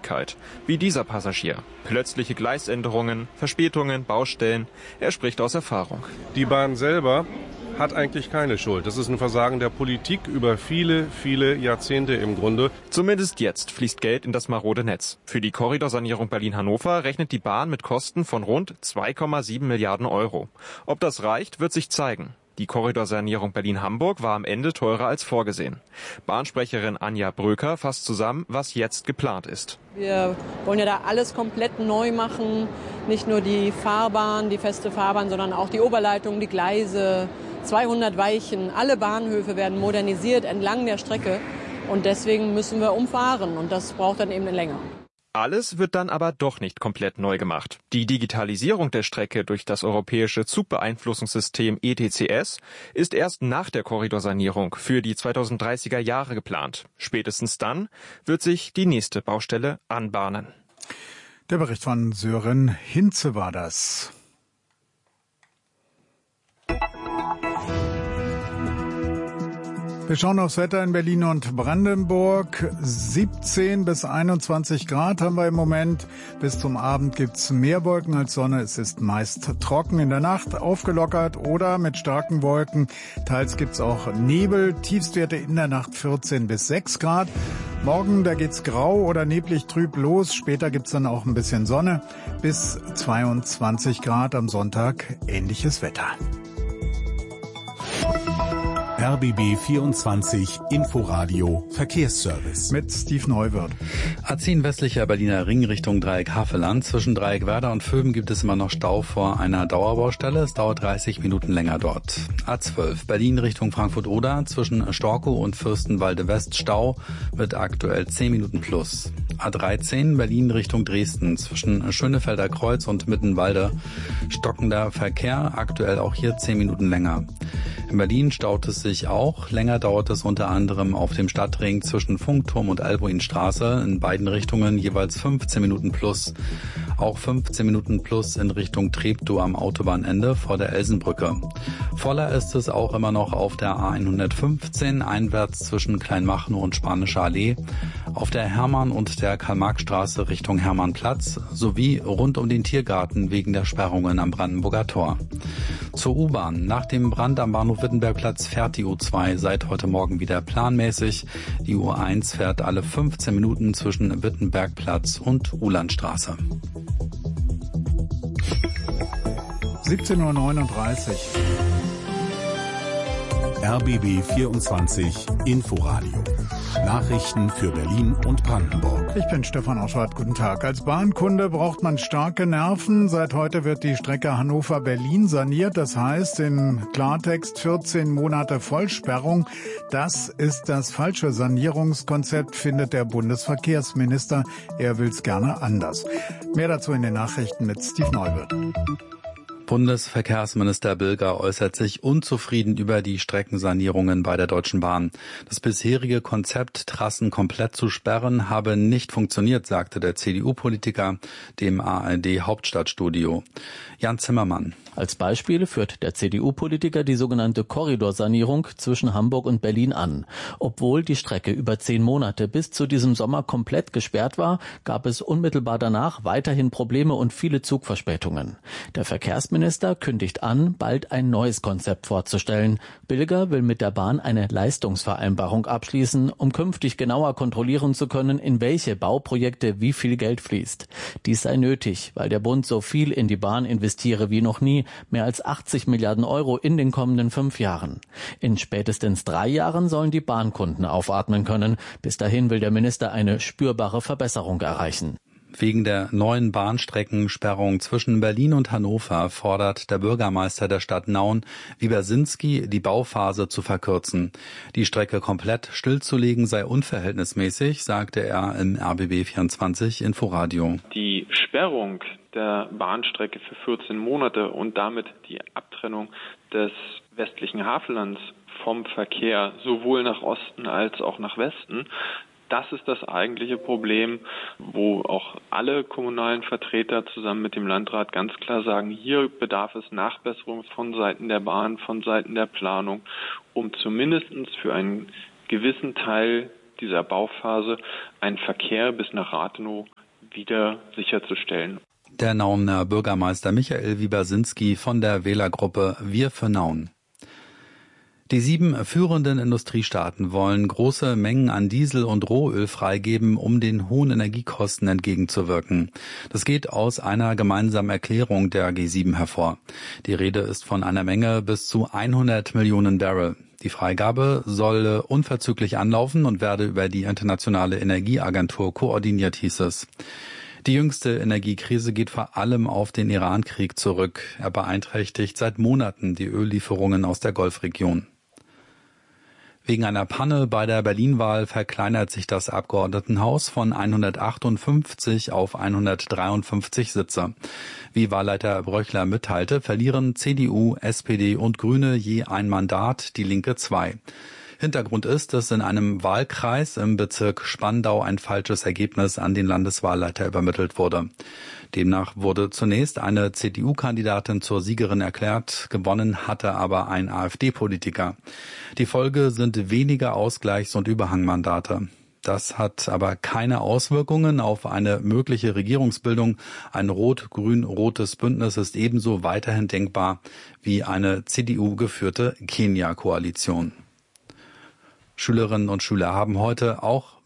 Geschwindigkeit. Wie dieser Passagier. Plötzliche Gleisänderungen, Verspätungen, Baustellen. Er spricht aus Erfahrung. Die Bahn selber hat eigentlich keine Schuld. Das ist ein Versagen der Politik über viele, viele Jahrzehnte im Grunde. Zumindest jetzt fließt Geld in das marode Netz. Für die Korridorsanierung Berlin-Hannover rechnet die Bahn mit Kosten von rund 2,7 Milliarden Euro. Ob das reicht, wird sich zeigen. Die Korridorsanierung Berlin-Hamburg war am Ende teurer als vorgesehen. Bahnsprecherin Anja Bröker fasst zusammen, was jetzt geplant ist. Wir wollen ja da alles komplett neu machen. Nicht nur die Fahrbahn, die feste Fahrbahn, sondern auch die Oberleitung, die Gleise, 200 Weichen. Alle Bahnhöfe werden modernisiert entlang der Strecke. Und deswegen müssen wir umfahren. Und das braucht dann eben länger. Alles wird dann aber doch nicht komplett neu gemacht. Die Digitalisierung der Strecke durch das europäische Zugbeeinflussungssystem ETCS ist erst nach der Korridorsanierung für die 2030er Jahre geplant. Spätestens dann wird sich die nächste Baustelle anbahnen. Der Bericht von Sören Hinze war das. Wir schauen aufs Wetter in Berlin und Brandenburg. 17 bis 21 Grad haben wir im Moment. Bis zum Abend gibt's mehr Wolken als Sonne. Es ist meist trocken. In der Nacht aufgelockert oder mit starken Wolken. Teils gibt's auch Nebel. Tiefstwerte in der Nacht 14 bis 6 Grad. Morgen, da geht's grau oder neblig trüb los. Später gibt's dann auch ein bisschen Sonne. Bis 22 Grad am Sonntag. Ähnliches Wetter. RBB 24 Inforadio Verkehrsservice. Mit Steve Neuwirth. A10 westlicher Berliner Ring Richtung Dreieck Havelland. Zwischen Dreieck Werder und Vöben gibt es immer noch Stau vor einer Dauerbaustelle. Es dauert 30 Minuten länger dort. A12 Berlin Richtung Frankfurt-Oder. Zwischen Storkow und Fürstenwalde West Stau wird aktuell 10 Minuten plus. A13 Berlin Richtung Dresden. Zwischen Schönefelder Kreuz und Mittenwalde stockender Verkehr. Aktuell auch hier 10 Minuten länger. In Berlin staut es sich auch. Länger dauert es unter anderem auf dem Stadtring zwischen Funkturm und Albuinstraße. In beiden Richtungen jeweils 15 Minuten plus. Auch 15 Minuten plus in Richtung Treptow am Autobahnende vor der Elsenbrücke. Voller ist es auch immer noch auf der A115 einwärts zwischen Kleinmachnow und Spanische Allee, auf der Hermann- und der Karl-Marx-Straße Richtung Hermannplatz sowie rund um den Tiergarten wegen der Sperrungen am Brandenburger Tor. Zur U-Bahn. Nach dem Brand am Bahnhof Wittenbergplatz fährt die U2 seit heute Morgen wieder planmäßig. Die U1 fährt alle 15 Minuten zwischen Wittenbergplatz und Uhlandstraße. 17:39 Uhr. RBB 24 Inforadio. Nachrichten für Berlin und Brandenburg. Ich bin Stefan Oschwart. Guten Tag. Als Bahnkunde braucht man starke Nerven. Seit heute wird die Strecke Hannover-Berlin saniert. Das heißt im Klartext 14 Monate Vollsperrung. Das ist das falsche Sanierungskonzept, findet der Bundesverkehrsminister. Er will es gerne anders. Mehr dazu in den Nachrichten mit Steve Neuwirth. Bundesverkehrsminister Bilger äußert sich unzufrieden über die Streckensanierungen bei der Deutschen Bahn. Das bisherige Konzept, Trassen komplett zu sperren, habe nicht funktioniert, sagte der CDU-Politiker dem ARD-Hauptstadtstudio. Jan Zimmermann. Als Beispiel führt der CDU-Politiker die sogenannte Korridorsanierung zwischen Hamburg und Berlin an. Obwohl die Strecke über 10 Monate bis zu diesem Sommer komplett gesperrt war, gab es unmittelbar danach weiterhin Probleme und viele Zugverspätungen. Der Verkehrsminister kündigt an, bald ein neues Konzept vorzustellen. Bilger will mit der Bahn eine Leistungsvereinbarung abschließen, um künftig genauer kontrollieren zu können, in welche Bauprojekte wie viel Geld fließt. Dies sei nötig, weil der Bund so viel in die Bahn investiere wie noch nie, mehr als 80 Milliarden Euro in den kommenden 5 Jahren. In spätestens 3 Jahren sollen die Bahnkunden aufatmen können. Bis dahin will der Minister eine spürbare Verbesserung erreichen. Wegen der neuen Bahnstreckensperrung zwischen Berlin und Hannover fordert der Bürgermeister der Stadt Nauen, Wiebersinski, die Bauphase zu verkürzen. Die Strecke komplett stillzulegen sei unverhältnismäßig, sagte er im RBB 24 Inforadio. Die Sperrung der Bahnstrecke für 14 Monate und damit die Abtrennung des westlichen Havellands vom Verkehr sowohl nach Osten als auch nach Westen, das ist das eigentliche Problem, wo auch alle kommunalen Vertreter zusammen mit dem Landrat ganz klar sagen, hier bedarf es Nachbesserung von Seiten der Bahn, von Seiten der Planung, um zumindest für einen gewissen Teil dieser Bauphase einen Verkehr bis nach Rathenow wieder sicherzustellen. Der Nauener Bürgermeister Michael Wiebersinski von der Wählergruppe Wir für Nauen. Die 7 führenden Industriestaaten wollen große Mengen an Diesel und Rohöl freigeben, um den hohen Energiekosten entgegenzuwirken. Das geht aus einer gemeinsamen Erklärung der G7 hervor. Die Rede ist von einer Menge bis zu 100 Millionen Barrel. Die Freigabe solle unverzüglich anlaufen und werde über die Internationale Energieagentur koordiniert, hieß es. Die jüngste Energiekrise geht vor allem auf den Iran-Krieg zurück. Er beeinträchtigt seit Monaten die Öllieferungen aus der Golfregion. Wegen einer Panne bei der Berlin-Wahl verkleinert sich das Abgeordnetenhaus von 158 auf 153 Sitze. Wie Wahlleiter Bröchler mitteilte, verlieren CDU, SPD und Grüne je ein Mandat, die Linke 2. Hintergrund ist, dass in einem Wahlkreis im Bezirk Spandau ein falsches Ergebnis an den Landeswahlleiter übermittelt wurde. Demnach wurde zunächst eine CDU-Kandidatin zur Siegerin erklärt, gewonnen hatte aber ein AfD-Politiker. Die Folge sind weniger Ausgleichs- und Überhangmandate. Das hat aber keine Auswirkungen auf eine mögliche Regierungsbildung. Ein rot-grün-rotes Bündnis ist ebenso weiterhin denkbar wie eine CDU-geführte Kenia-Koalition. Schülerinnen und Schüler haben auch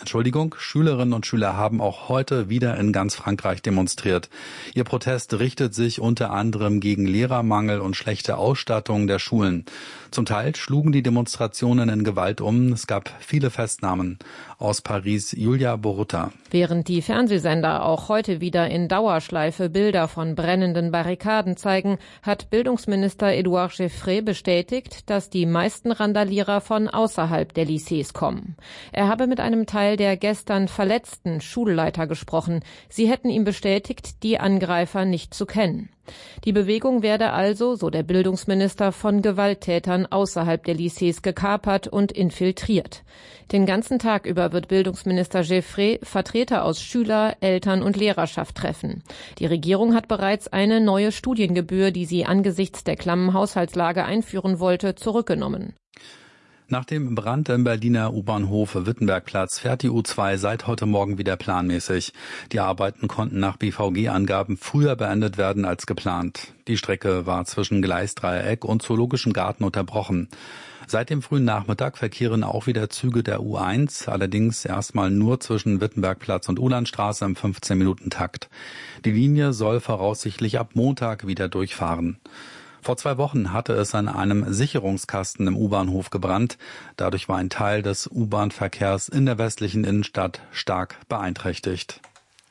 heute wieder in ganz Frankreich demonstriert. Ihr Protest richtet sich unter anderem gegen Lehrermangel und schlechte Ausstattung der Schulen. Zum Teil schlugen die Demonstrationen in Gewalt um. Es gab viele Festnahmen. Aus Paris Julia Borutta. Während die Fernsehsender auch heute wieder in Dauerschleife Bilder von brennenden Barrikaden zeigen, hat Bildungsminister Édouard Geoffrey bestätigt, dass die meisten Randalierer von außerhalb der Lycées kommen. Er habe mit einem Teil der gestern verletzten Schulleiter gesprochen. Sie hätten ihm bestätigt, die Angreifer nicht zu kennen. Die Bewegung werde also, so der Bildungsminister, von Gewalttätern außerhalb der Lycées gekapert und infiltriert. Den ganzen Tag über wird Bildungsminister Geoffrey Vertreter aus Schüler, Eltern und Lehrerschaft treffen. Die Regierung hat bereits eine neue Studiengebühr, die sie angesichts der klammen Haushaltslage einführen wollte, zurückgenommen. Nach dem Brand im Berliner U-Bahnhof Wittenbergplatz fährt die U2 seit heute Morgen wieder planmäßig. Die Arbeiten konnten nach BVG-Angaben früher beendet werden als geplant. Die Strecke war zwischen Gleisdreieck und Zoologischen Garten unterbrochen. Seit dem frühen Nachmittag verkehren auch wieder Züge der U1, allerdings erstmal nur zwischen Wittenbergplatz und Ulandstraße im 15-Minuten-Takt. Die Linie soll voraussichtlich ab Montag wieder durchfahren. Vor 2 Wochen hatte es an einem Sicherungskasten im U-Bahnhof gebrannt. Dadurch war ein Teil des U-Bahn-Verkehrs in der westlichen Innenstadt stark beeinträchtigt.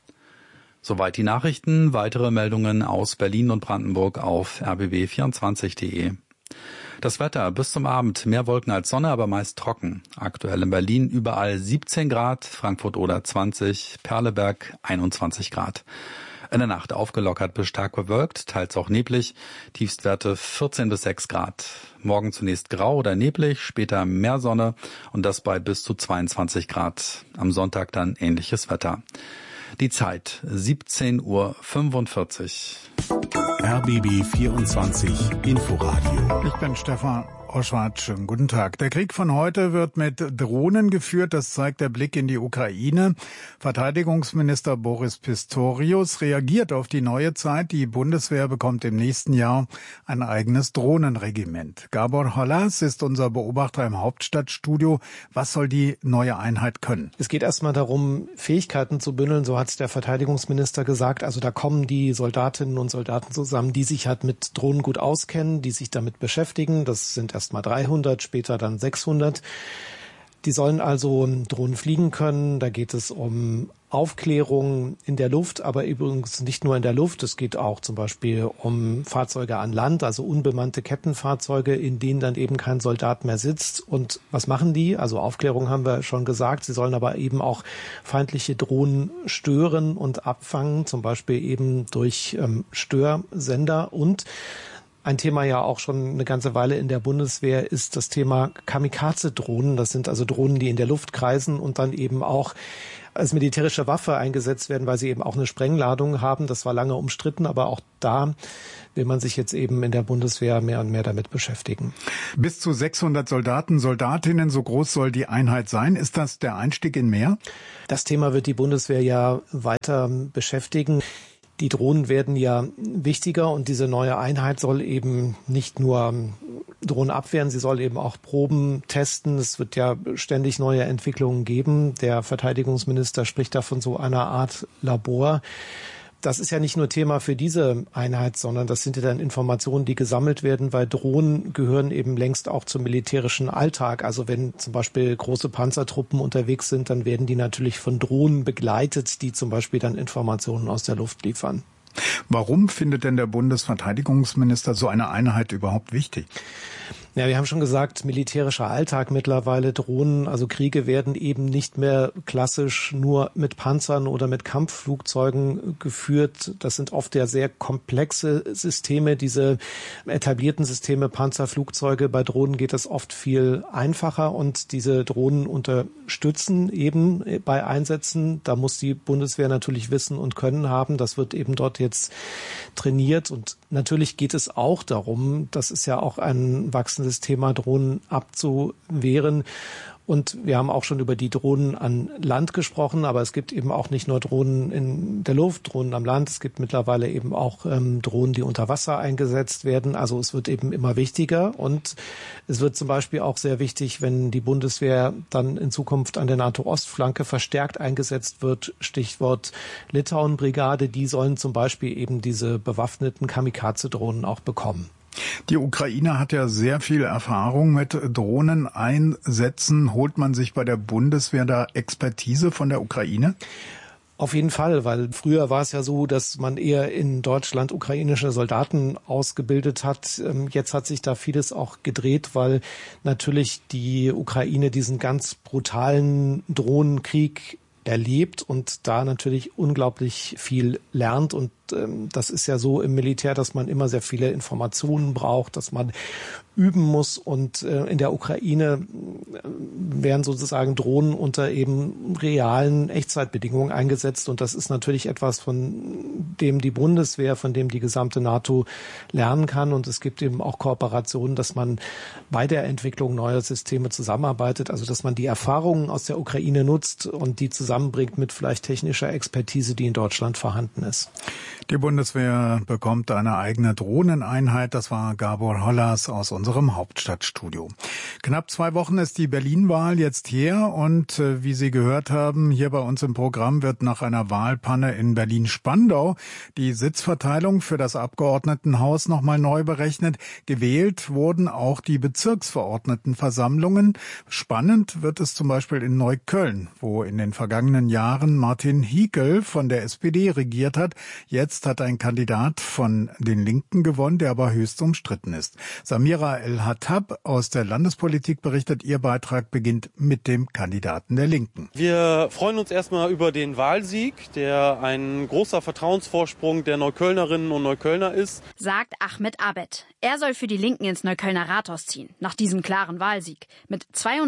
Soweit die Nachrichten. Weitere Meldungen aus Berlin und Brandenburg auf rbb24.de. Das Wetter bis zum Abend, mehr Wolken als Sonne, aber meist trocken. Aktuell in Berlin überall 17 Grad, Frankfurt oder 20, Perleberg 21 Grad. In der Nacht aufgelockert bis stark bewölkt, teils auch neblig, Tiefstwerte 14 bis 6 Grad. Morgen zunächst grau oder neblig, später mehr Sonne und das bei bis zu 22 Grad. Am Sonntag dann ähnliches Wetter. Die Zeit 17:45 Uhr. RBB 24 Inforadio. Ich bin Stefan Oschwart, schönen guten Tag. Der Krieg von heute wird mit Drohnen geführt, das zeigt der Blick in die Ukraine. Verteidigungsminister Boris Pistorius reagiert auf die neue Zeit. Die Bundeswehr bekommt im nächsten Jahr ein eigenes Drohnenregiment. Gabor Hollas ist unser Beobachter im Hauptstadtstudio. Was soll die neue Einheit können? Es geht erstmal darum, Fähigkeiten zu bündeln, so hat es der Verteidigungsminister gesagt. Also da kommen die Soldatinnen und Soldaten zusammen, die sich halt mit Drohnen gut auskennen, die sich damit beschäftigen. Das sind erstmal 300, später dann 600. Die sollen also Drohnen fliegen können. Da geht es um Aufklärung in der Luft, aber übrigens nicht nur in der Luft. Es geht auch zum Beispiel um Fahrzeuge an Land, also unbemannte Kettenfahrzeuge, in denen dann eben kein Soldat mehr sitzt. Und was machen die? Also Aufklärung haben wir schon gesagt. Sie sollen aber eben auch feindliche Drohnen stören und abfangen, zum Beispiel eben durch Störsender. Und ein Thema ja auch schon eine ganze Weile in der Bundeswehr ist das Thema Kamikaze-Drohnen. Das sind also Drohnen, die in der Luft kreisen und dann eben auch als militärische Waffe eingesetzt werden, weil sie eben auch eine Sprengladung haben. Das war lange umstritten, aber auch da will man sich jetzt eben in der Bundeswehr mehr und mehr damit beschäftigen. Bis zu 600 Soldaten, Soldatinnen, so groß soll die Einheit sein. Ist das der Einstieg in mehr? Das Thema wird die Bundeswehr ja weiter beschäftigen. Die Drohnen werden ja wichtiger und diese neue Einheit soll eben nicht nur Drohnen abwehren, sie soll eben auch Proben testen. Es wird ja ständig neue Entwicklungen geben. Der Verteidigungsminister spricht da von so einer Art Labor. Das ist ja nicht nur Thema für diese Einheit, sondern das sind ja dann Informationen, die gesammelt werden, weil Drohnen gehören eben längst auch zum militärischen Alltag. Also wenn zum Beispiel große Panzertruppen unterwegs sind, dann werden die natürlich von Drohnen begleitet, die zum Beispiel dann Informationen aus der Luft liefern. Warum findet denn der Bundesverteidigungsminister so eine Einheit überhaupt wichtig? Ja, wir haben schon gesagt, militärischer Alltag mittlerweile, Drohnen, also Kriege werden eben nicht mehr klassisch nur mit Panzern oder mit Kampfflugzeugen geführt. Das sind oft ja sehr komplexe Systeme, diese etablierten Systeme, Panzerflugzeuge. Bei Drohnen geht es oft viel einfacher und diese Drohnen unterstützen eben bei Einsätzen. Da muss die Bundeswehr natürlich Wissen und Können haben. Das wird eben dort jetzt trainiert und natürlich geht es auch darum, das ist ja auch ein wachsendes Thema, Drohnen abzuwehren. Und wir haben auch schon über die Drohnen an Land gesprochen, aber es gibt eben auch nicht nur Drohnen in der Luft, Drohnen am Land. Es gibt mittlerweile eben auch Drohnen, die unter Wasser eingesetzt werden. Also es wird eben immer wichtiger und es wird zum Beispiel auch sehr wichtig, wenn die Bundeswehr dann in Zukunft an der NATO-Ostflanke verstärkt eingesetzt wird. Stichwort Litauen-Brigade. Die sollen zum Beispiel eben diese bewaffneten Kamikaze-Drohnen auch bekommen. Die Ukraine hat ja sehr viel Erfahrung mit Drohneneinsätzen. Holt man sich bei der Bundeswehr da Expertise von der Ukraine? Auf jeden Fall, weil früher war es ja so, dass man eher in Deutschland ukrainische Soldaten ausgebildet hat. Jetzt hat sich da vieles auch gedreht, weil natürlich die Ukraine diesen ganz brutalen Drohnenkrieg erlebt und da natürlich unglaublich viel lernt. Und das ist ja so im Militär, dass man immer sehr viele Informationen braucht, dass man üben muss. Und in der Ukraine werden sozusagen Drohnen unter eben realen Echtzeitbedingungen eingesetzt. Und das ist natürlich etwas, von dem die Bundeswehr, von dem die gesamte NATO lernen kann. Und es gibt eben auch Kooperationen, dass man bei der Entwicklung neuer Systeme zusammenarbeitet. Also dass man die Erfahrungen aus der Ukraine nutzt und die zusammenbringt mit vielleicht technischer Expertise, die in Deutschland vorhanden ist. Die Bundeswehr bekommt eine eigene Drohneneinheit. Das war Gabor Hollers aus unserem Hauptstadtstudio. Knapp 2 Wochen ist die Berlin-Wahl jetzt her und wie Sie gehört haben, hier bei uns im Programm wird nach einer Wahlpanne in Berlin-Spandau die Sitzverteilung für das Abgeordnetenhaus nochmal neu berechnet. Gewählt wurden auch die Bezirksverordnetenversammlungen. Spannend wird es zum Beispiel in Neukölln, wo in den vergangenen Jahren Martin Hickel von der SPD regiert hat. Jetzt hat ein Kandidat von den Linken gewonnen, der aber höchst umstritten ist. Samira El-Hattab aus der Landespolitik berichtet, ihr Beitrag beginnt mit dem Kandidaten der Linken. Wir freuen uns erstmal über den Wahlsieg, der ein großer Vertrauensvorsprung der Neuköllnerinnen und Neuköllner ist, sagt Ahmed Abed. Er soll für die Linken ins Neuköllner Rathaus ziehen, nach diesem klaren Wahlsieg, mit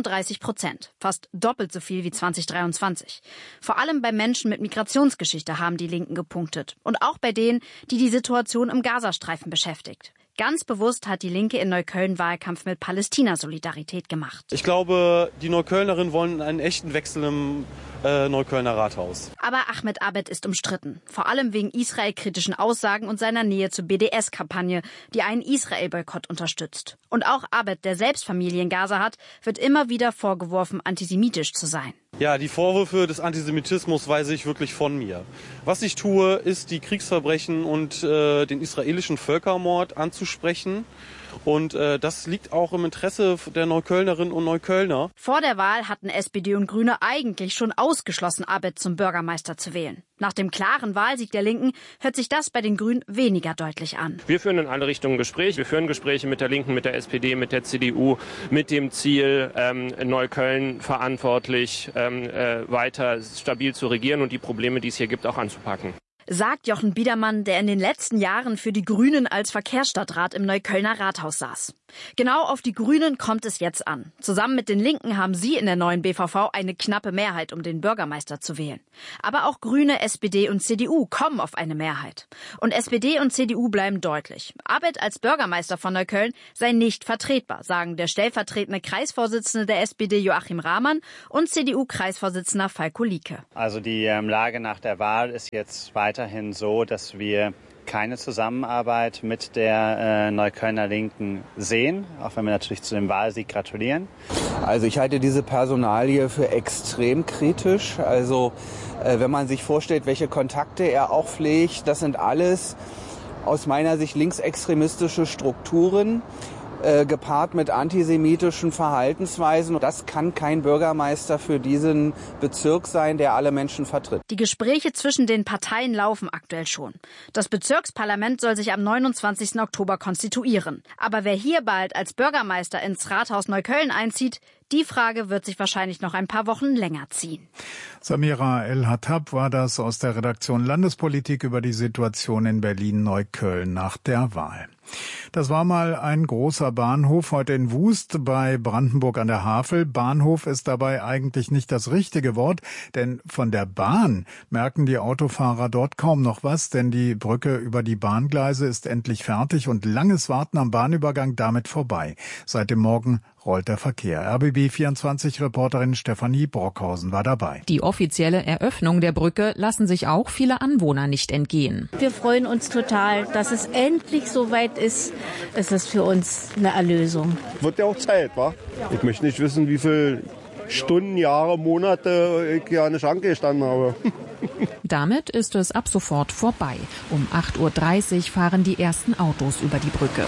32%, fast doppelt so viel wie 2023. Vor allem bei Menschen mit Migrationsgeschichte haben die Linken gepunktet und auch bei denen, die die Situation im Gazastreifen beschäftigt. Ganz bewusst hat die Linke in Neukölln Wahlkampf mit Palästina-Solidarität gemacht. Ich glaube, die Neuköllnerinnen wollen einen echten Wechsel im Neuköllner Rathaus. Aber Ahmed Abed ist umstritten. Vor allem wegen israelkritischen Aussagen und seiner Nähe zur BDS-Kampagne, die einen Israel-Boykott unterstützt. Und auch Abed, der selbst Familie in Gaza hat, wird immer wieder vorgeworfen, antisemitisch zu sein. Ja, die Vorwürfe des Antisemitismus weise ich wirklich von mir. Was ich tue, ist, die Kriegsverbrechen und den israelischen Völkermord anzusprechen. Und das liegt auch im Interesse der Neuköllnerinnen und Neuköllner. Vor der Wahl hatten SPD und Grüne eigentlich schon ausgeschlossen, Abed zum Bürgermeister zu wählen. Nach dem klaren Wahlsieg der Linken hört sich das bei den Grünen weniger deutlich an. Wir führen in alle Richtungen Gespräche. Wir führen Gespräche mit der Linken, mit der SPD, mit der CDU, mit dem Ziel, Neukölln verantwortlich weiter stabil zu regieren und die Probleme, die es hier gibt, auch anzupacken. sagt Jochen Biedermann, der in den letzten Jahren für die Grünen als Verkehrsstadtrat im Neuköllner Rathaus saß. Genau auf die Grünen kommt es jetzt an. Zusammen mit den Linken haben sie in der neuen BVV eine knappe Mehrheit, um den Bürgermeister zu wählen. Aber auch Grüne, SPD und CDU kommen auf eine Mehrheit. Und SPD und CDU bleiben deutlich. Abed als Bürgermeister von Neukölln sei nicht vertretbar, sagen der stellvertretende Kreisvorsitzende der SPD Joachim Rahmann und CDU-Kreisvorsitzender Falko Lieke. Also die Lage nach der Wahl ist jetzt weiterhin so, dass wir keine Zusammenarbeit mit der Neuköllner Linken sehen, auch wenn wir natürlich zu dem Wahlsieg gratulieren. Also ich halte diese Personalie für extrem kritisch. Also wenn man sich vorstellt, welche Kontakte er auch pflegt, das sind alles aus meiner Sicht linksextremistische Strukturen, gepaart mit antisemitischen Verhaltensweisen. Das kann kein Bürgermeister für diesen Bezirk sein, der alle Menschen vertritt. Die Gespräche zwischen den Parteien laufen aktuell schon. Das Bezirksparlament soll sich am 29. Oktober konstituieren. Aber wer hier bald als Bürgermeister ins Rathaus Neukölln einzieht, die Frage wird sich wahrscheinlich noch ein paar Wochen länger ziehen. Samira El-Hattab war das aus der Redaktion Landespolitik über die Situation in Berlin-Neukölln nach der Wahl. Das war mal ein großer Bahnhof, heute in Wust bei Brandenburg an der Havel. Bahnhof ist dabei eigentlich nicht das richtige Wort, denn von der Bahn merken die Autofahrer dort kaum noch was, denn die Brücke über die Bahngleise ist endlich fertig und langes Warten am Bahnübergang damit vorbei. Seit dem Morgen rollt der Verkehr. RBB24-Reporterin Stefanie Brockhausen war dabei. Die offizielle Eröffnung der Brücke lassen sich auch viele Anwohner nicht entgehen. Wir freuen uns total, dass es endlich soweit ist. Es ist für uns eine Erlösung. Wird ja auch Zeit, wa? Ich möchte nicht wissen, wie viele Stunden, Jahre, Monate ich hier an der Schranke gestanden habe. Damit ist es ab sofort vorbei. Um 8:30 Uhr fahren die ersten Autos über die Brücke.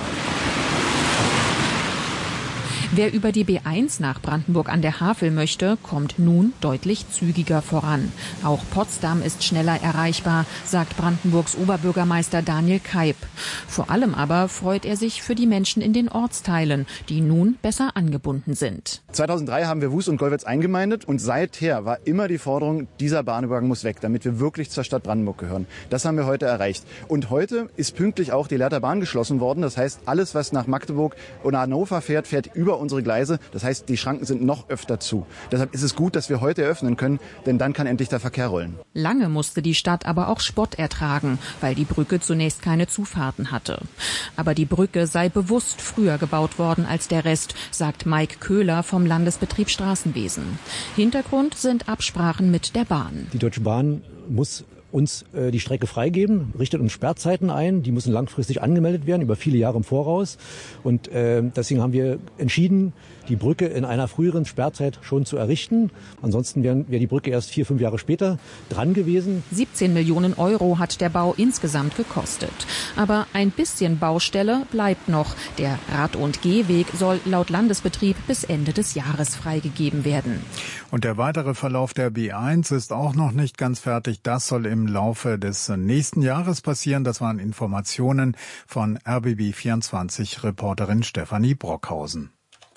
Wer über die B1 nach Brandenburg an der Havel möchte, kommt nun deutlich zügiger voran. Auch Potsdam ist schneller erreichbar, sagt Brandenburgs Oberbürgermeister Daniel Keib. Vor allem aber freut er sich für die Menschen in den Ortsteilen, die nun besser angebunden sind. 2003 haben wir Wust und Gollwitz eingemeindet und seither war immer die Forderung, dieser Bahnübergang muss weg, damit wir wirklich zur Stadt Brandenburg gehören. Das haben wir heute erreicht. Und heute ist pünktlich auch die Lehrter Bahn geschlossen worden. Das heißt, alles, was nach Magdeburg oder Hannover fährt, fährt über unsere Gleise. Das heißt, die Schranken sind noch öfter zu. Deshalb ist es gut, dass wir heute eröffnen können, denn dann kann endlich der Verkehr rollen. Lange musste die Stadt aber auch Spott ertragen, weil die Brücke zunächst keine Zufahrten hatte. Aber die Brücke sei bewusst früher gebaut worden als der Rest, sagt Mike Köhler vom Landesbetrieb Straßenwesen. Hintergrund sind Absprachen mit der Bahn. Die Deutsche Bahn muss uns die Strecke freigeben, richtet uns Sperrzeiten ein, die müssen langfristig angemeldet werden, über viele Jahre im Voraus. Und deswegen haben wir entschieden, die Brücke in einer früheren Sperrzeit schon zu errichten. Ansonsten wäre die Brücke erst 4-5 Jahre später dran gewesen. 17 Millionen Euro hat der Bau insgesamt gekostet. Aber ein bisschen Baustelle bleibt noch. Der Rad- und Gehweg soll laut Landesbetrieb bis Ende des Jahres freigegeben werden. Und der weitere Verlauf der B1 ist auch noch nicht ganz fertig. Das soll im Laufe des nächsten Jahres passieren. Das waren Informationen von RBB24-Reporterin Stefanie Brockhausen.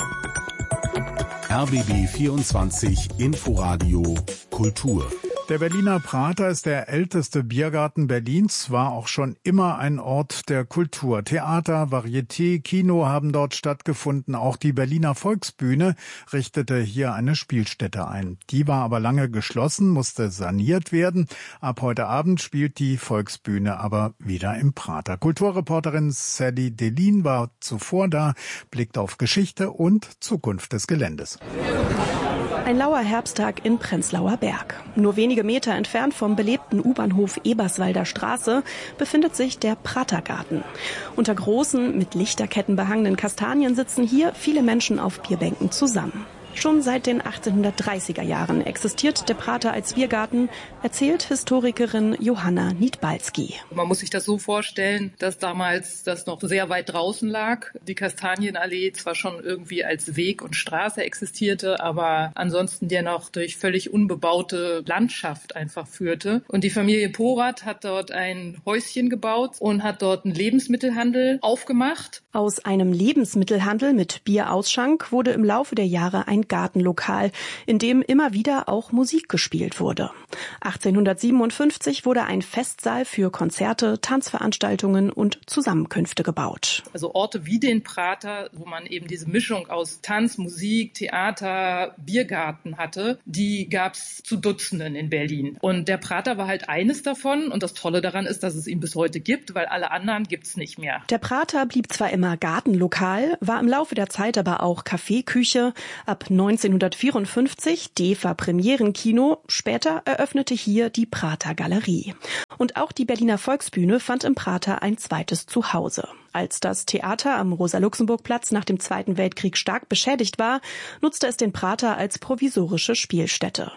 RBB24 Inforadio Kultur. Der Berliner Prater ist der älteste Biergarten Berlins, war auch schon immer ein Ort der Kultur. Theater, Varieté, Kino haben dort stattgefunden. Auch die Berliner Volksbühne richtete hier eine Spielstätte ein. Die war aber lange geschlossen, musste saniert werden. Ab heute Abend spielt die Volksbühne aber wieder im Prater. Kulturreporterin Sally Delin war zuvor da, blickt auf Geschichte und Zukunft des Geländes. Ein lauer Herbsttag in Prenzlauer Berg. Nur wenige Meter entfernt vom belebten U-Bahnhof Eberswalder Straße befindet sich der Pratergarten. Unter großen, mit Lichterketten behangenen Kastanien sitzen hier viele Menschen auf Bierbänken zusammen. Schon seit den 1830er Jahren existiert der Prater als Biergarten, erzählt Historikerin Johanna Niedbalski. Man muss sich das so vorstellen, dass damals das noch sehr weit draußen lag. Die Kastanienallee zwar schon irgendwie als Weg und Straße existierte, aber ansonsten dennoch durch völlig unbebaute Landschaft einfach führte. Und die Familie Porath hat dort ein Häuschen gebaut und hat dort einen Lebensmittelhandel aufgemacht. Aus einem Lebensmittelhandel mit Bierausschank wurde im Laufe der Jahre ein ein Gartenlokal, in dem immer wieder auch Musik gespielt wurde. 1857 wurde ein Festsaal für Konzerte, Tanzveranstaltungen und Zusammenkünfte gebaut. Also Orte wie den Prater, wo man eben diese Mischung aus Tanz, Musik, Theater, Biergarten hatte, die gab's zu Dutzenden in Berlin. Und der Prater war halt eines davon. Und das Tolle daran ist, dass es ihn bis heute gibt, weil alle anderen gibt's nicht mehr. Der Prater blieb zwar immer Gartenlokal, war im Laufe der Zeit aber auch Kaffeeküche. Ab 1954 DEFA Premierenkino. Später eröffnete hier die Prater Galerie. Und auch die Berliner Volksbühne fand im Prater ein zweites Zuhause. Als das Theater am Rosa-Luxemburg-Platz nach dem Zweiten Weltkrieg stark beschädigt war, nutzte es den Prater als provisorische Spielstätte.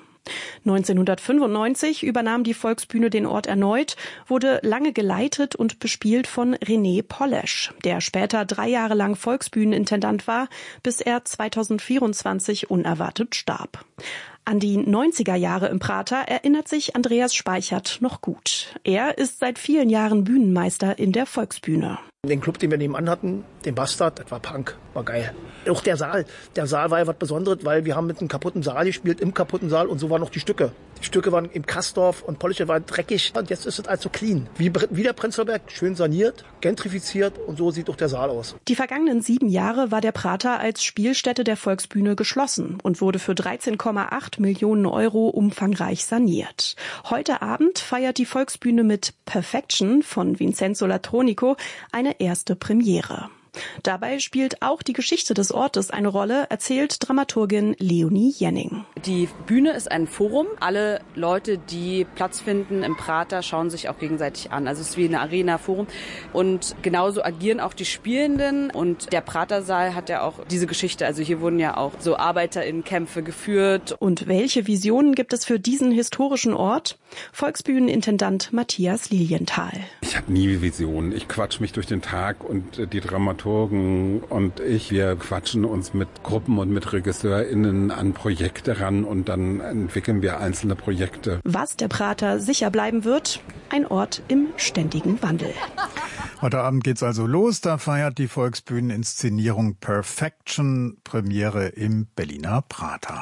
1995 übernahm die Volksbühne den Ort erneut, wurde lange geleitet und bespielt von René Polesch, der später 3 Jahre lang Volksbühnenintendant war, bis er 2024 unerwartet starb. An die 90er Jahre im Prater erinnert sich Andreas Speichert noch gut. Er ist seit vielen Jahren Bühnenmeister in der Volksbühne. Den Club, den wir nebenan hatten, den Bastard, das war Punk, war geil. Auch der Saal war ja was Besonderes, weil wir haben mit einem kaputten Saal gespielt, im kaputten Saal, und so waren noch die Stücke. Die Stücke waren im Kastorf und Polische war dreckig, und jetzt ist es also clean. Wie der Prenzlauer Berg, schön saniert, gentrifiziert, und so sieht auch der Saal aus. Die vergangenen 7 Jahre war der Prater als Spielstätte der Volksbühne geschlossen und wurde für 13,8 Millionen Euro umfangreich saniert. Heute Abend feiert die Volksbühne mit Perfection von Vincenzo Latronico eine erste Premiere. Dabei spielt auch die Geschichte des Ortes eine Rolle, erzählt Dramaturgin Leonie Jenning. Die Bühne ist ein Forum. Alle Leute, die Platz finden im Prater, schauen sich auch gegenseitig an. Also es ist wie eine Arena-Forum. Und genauso agieren auch die Spielenden. Und der Pratersaal hat ja auch diese Geschichte. Also hier wurden ja auch so ArbeiterInnenkämpfe geführt. Und welche Visionen gibt es für diesen historischen Ort? Volksbühnenintendant Matthias Lilienthal. Ich habe nie Visionen. Ich quatsch mich durch den Tag, und die Dramaturgen und wir quatschen uns mit Gruppen und mit RegisseurInnen an Projekte ran, und dann entwickeln wir einzelne Projekte. Was der Prater sicher bleiben wird, ein Ort im ständigen Wandel. Heute Abend geht's also los. Da feiert die Volksbühneninszenierung Perfection Premiere im Berliner Prater.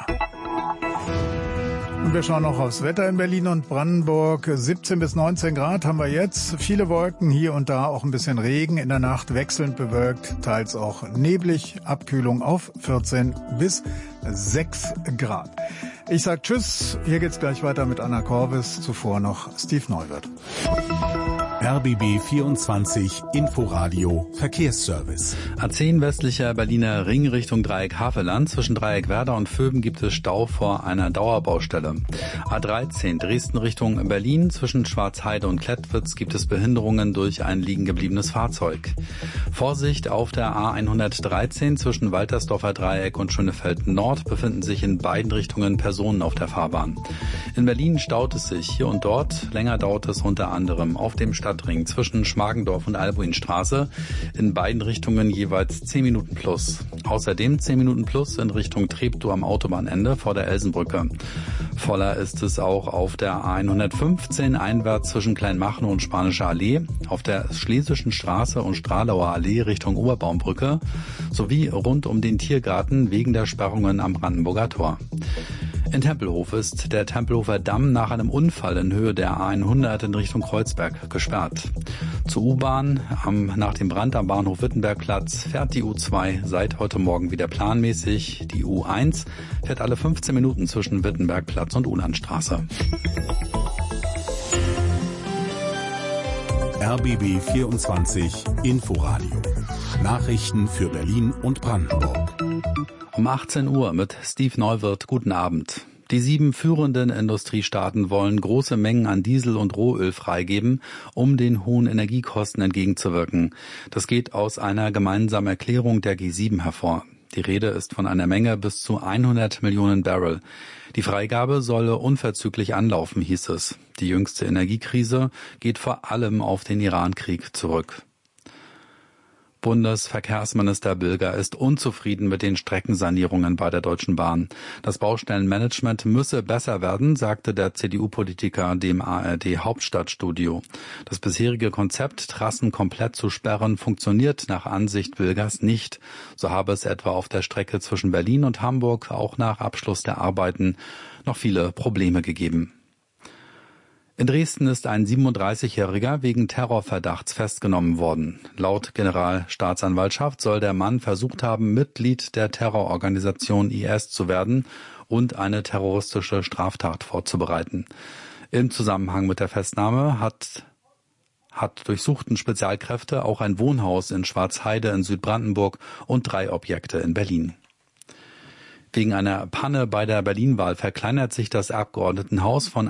Und wir schauen noch aufs Wetter in Berlin und Brandenburg. 17 bis 19 Grad haben wir jetzt. Viele Wolken, hier und da auch ein bisschen Regen. In der Nacht wechselnd bewölkt, teils auch neblig. Abkühlung auf 14 bis 6 Grad. Ich sag Tschüss. Hier geht's gleich weiter mit Anna Korvis. Zuvor noch Steve Neuwirth. RBB 24 Inforadio Verkehrsservice. A10 westlicher Berliner Ring Richtung Dreieck Havelland. Zwischen Dreieck Werder und Vöben gibt es Stau vor einer Dauerbaustelle. A13 Dresden Richtung Berlin. Zwischen Schwarzheide und Klettwitz gibt es Behinderungen durch ein liegengebliebenes Fahrzeug. Vorsicht auf der A113 zwischen Waltersdorfer Dreieck und Schönefeld Nord befinden sich in beiden Richtungen Personen auf der Fahrbahn. In Berlin staut es sich hier und dort. Länger dauert es unter anderem auf dem Stadtring zwischen Schmargendorf und Albuinstraße. In beiden Richtungen jeweils 10 Minuten plus. Außerdem 10 Minuten plus in Richtung Treptow am Autobahnende vor der Elsenbrücke. Voller ist es auch auf der A115 einwärts zwischen Kleinmachnow und Spanische Allee, auf der Schlesischen Straße und Stralauer Allee Richtung Oberbaumbrücke sowie rund um den Tiergarten wegen der Sperrungen am Brandenburger Tor. In Tempelhof ist der Tempelhofer Damm nach einem Unfall in Höhe der A100 in Richtung Kreuzberg gesperrt. Zur U-Bahn nach dem Brand am Bahnhof Wittenbergplatz fährt die U2 seit heute Morgen wieder planmäßig. Die U1 fährt alle 15 Minuten zwischen Wittenbergplatz und Ulandstraße. RBB 24 Inforadio. Nachrichten für Berlin und Brandenburg. Um 18 Uhr mit Steve Neuwirth. Guten Abend. Die 7 führenden Industriestaaten wollen große Mengen an Diesel und Rohöl freigeben, um den hohen Energiekosten entgegenzuwirken. Das geht aus einer gemeinsamen Erklärung der G7 hervor. Die Rede ist von einer Menge bis zu 100 Millionen Barrel. Die Freigabe solle unverzüglich anlaufen, hieß es. Die jüngste Energiekrise geht vor allem auf den Irankrieg zurück. Bundesverkehrsminister Bilger ist unzufrieden mit den Streckensanierungen bei der Deutschen Bahn. Das Baustellenmanagement müsse besser werden, sagte der CDU-Politiker dem ARD-Hauptstadtstudio. Das bisherige Konzept, Trassen komplett zu sperren, funktioniert nach Ansicht Bilgers nicht. So habe es etwa auf der Strecke zwischen Berlin und Hamburg auch nach Abschluss der Arbeiten noch viele Probleme gegeben. In Dresden ist ein 37-Jähriger wegen Terrorverdachts festgenommen worden. Laut Generalstaatsanwaltschaft soll der Mann versucht haben, Mitglied der Terrororganisation IS zu werden und eine terroristische Straftat vorzubereiten. Im Zusammenhang mit der Festnahme hat durchsuchten Spezialkräfte auch ein Wohnhaus in Schwarzheide in Südbrandenburg und 3 Objekte in Berlin. Wegen einer Panne bei der Berlin-Wahl verkleinert sich das Abgeordnetenhaus von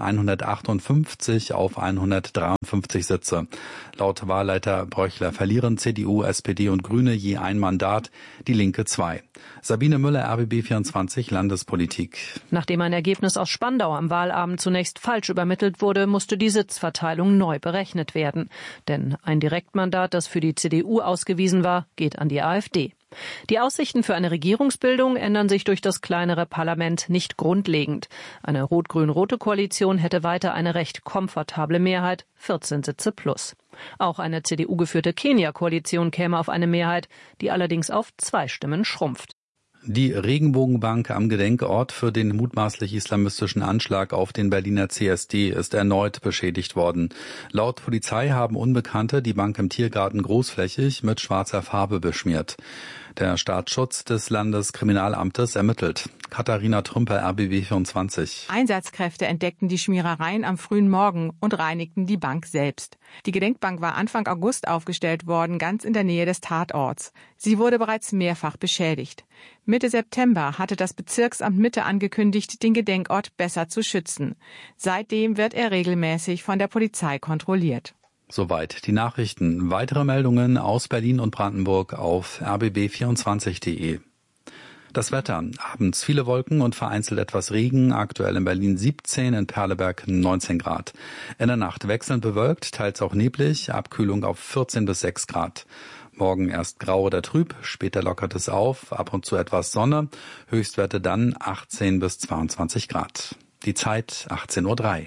158 auf 153 Sitze. Laut Wahlleiter Bröchler verlieren CDU, SPD und Grüne je ein Mandat, die Linke 2. Sabine Müller, RBB 24 Landespolitik. Nachdem ein Ergebnis aus Spandau am Wahlabend zunächst falsch übermittelt wurde, musste die Sitzverteilung neu berechnet werden. Denn ein Direktmandat, das für die CDU ausgewiesen war, geht an die AfD. Die Aussichten für eine Regierungsbildung ändern sich durch das kleinere Parlament nicht grundlegend. Eine rot-grün-rote Koalition hätte weiter eine recht komfortable Mehrheit, 14 Sitze plus. Auch eine CDU-geführte Kenia-Koalition käme auf eine Mehrheit, die allerdings auf 2 Stimmen schrumpft. Die Regenbogenbank am Gedenkort für den mutmaßlich islamistischen Anschlag auf den Berliner CSD ist erneut beschädigt worden. Laut Polizei haben Unbekannte die Bank im Tiergarten großflächig mit schwarzer Farbe beschmiert. Der Staatsschutz des Landeskriminalamtes ermittelt. Katharina Trümper, RBB 24. Einsatzkräfte entdeckten die Schmierereien am frühen Morgen und reinigten die Bank selbst. Die Gedenkbank war Anfang August aufgestellt worden, ganz in der Nähe des Tatorts. Sie wurde bereits mehrfach beschädigt. Mitte September hatte das Bezirksamt Mitte angekündigt, den Gedenkort besser zu schützen. Seitdem wird er regelmäßig von der Polizei kontrolliert. Soweit die Nachrichten. Weitere Meldungen aus Berlin und Brandenburg auf rbb24.de. Das Wetter. Abends viele Wolken und vereinzelt etwas Regen. Aktuell in Berlin 17, in Perleberg 19 Grad. In der Nacht wechselnd bewölkt, teils auch neblig. Abkühlung auf 14 bis 6 Grad. Morgen erst grau oder trüb, später lockert es auf. Ab und zu etwas Sonne. Höchstwerte dann 18 bis 22 Grad. Die Zeit 18:03 Uhr.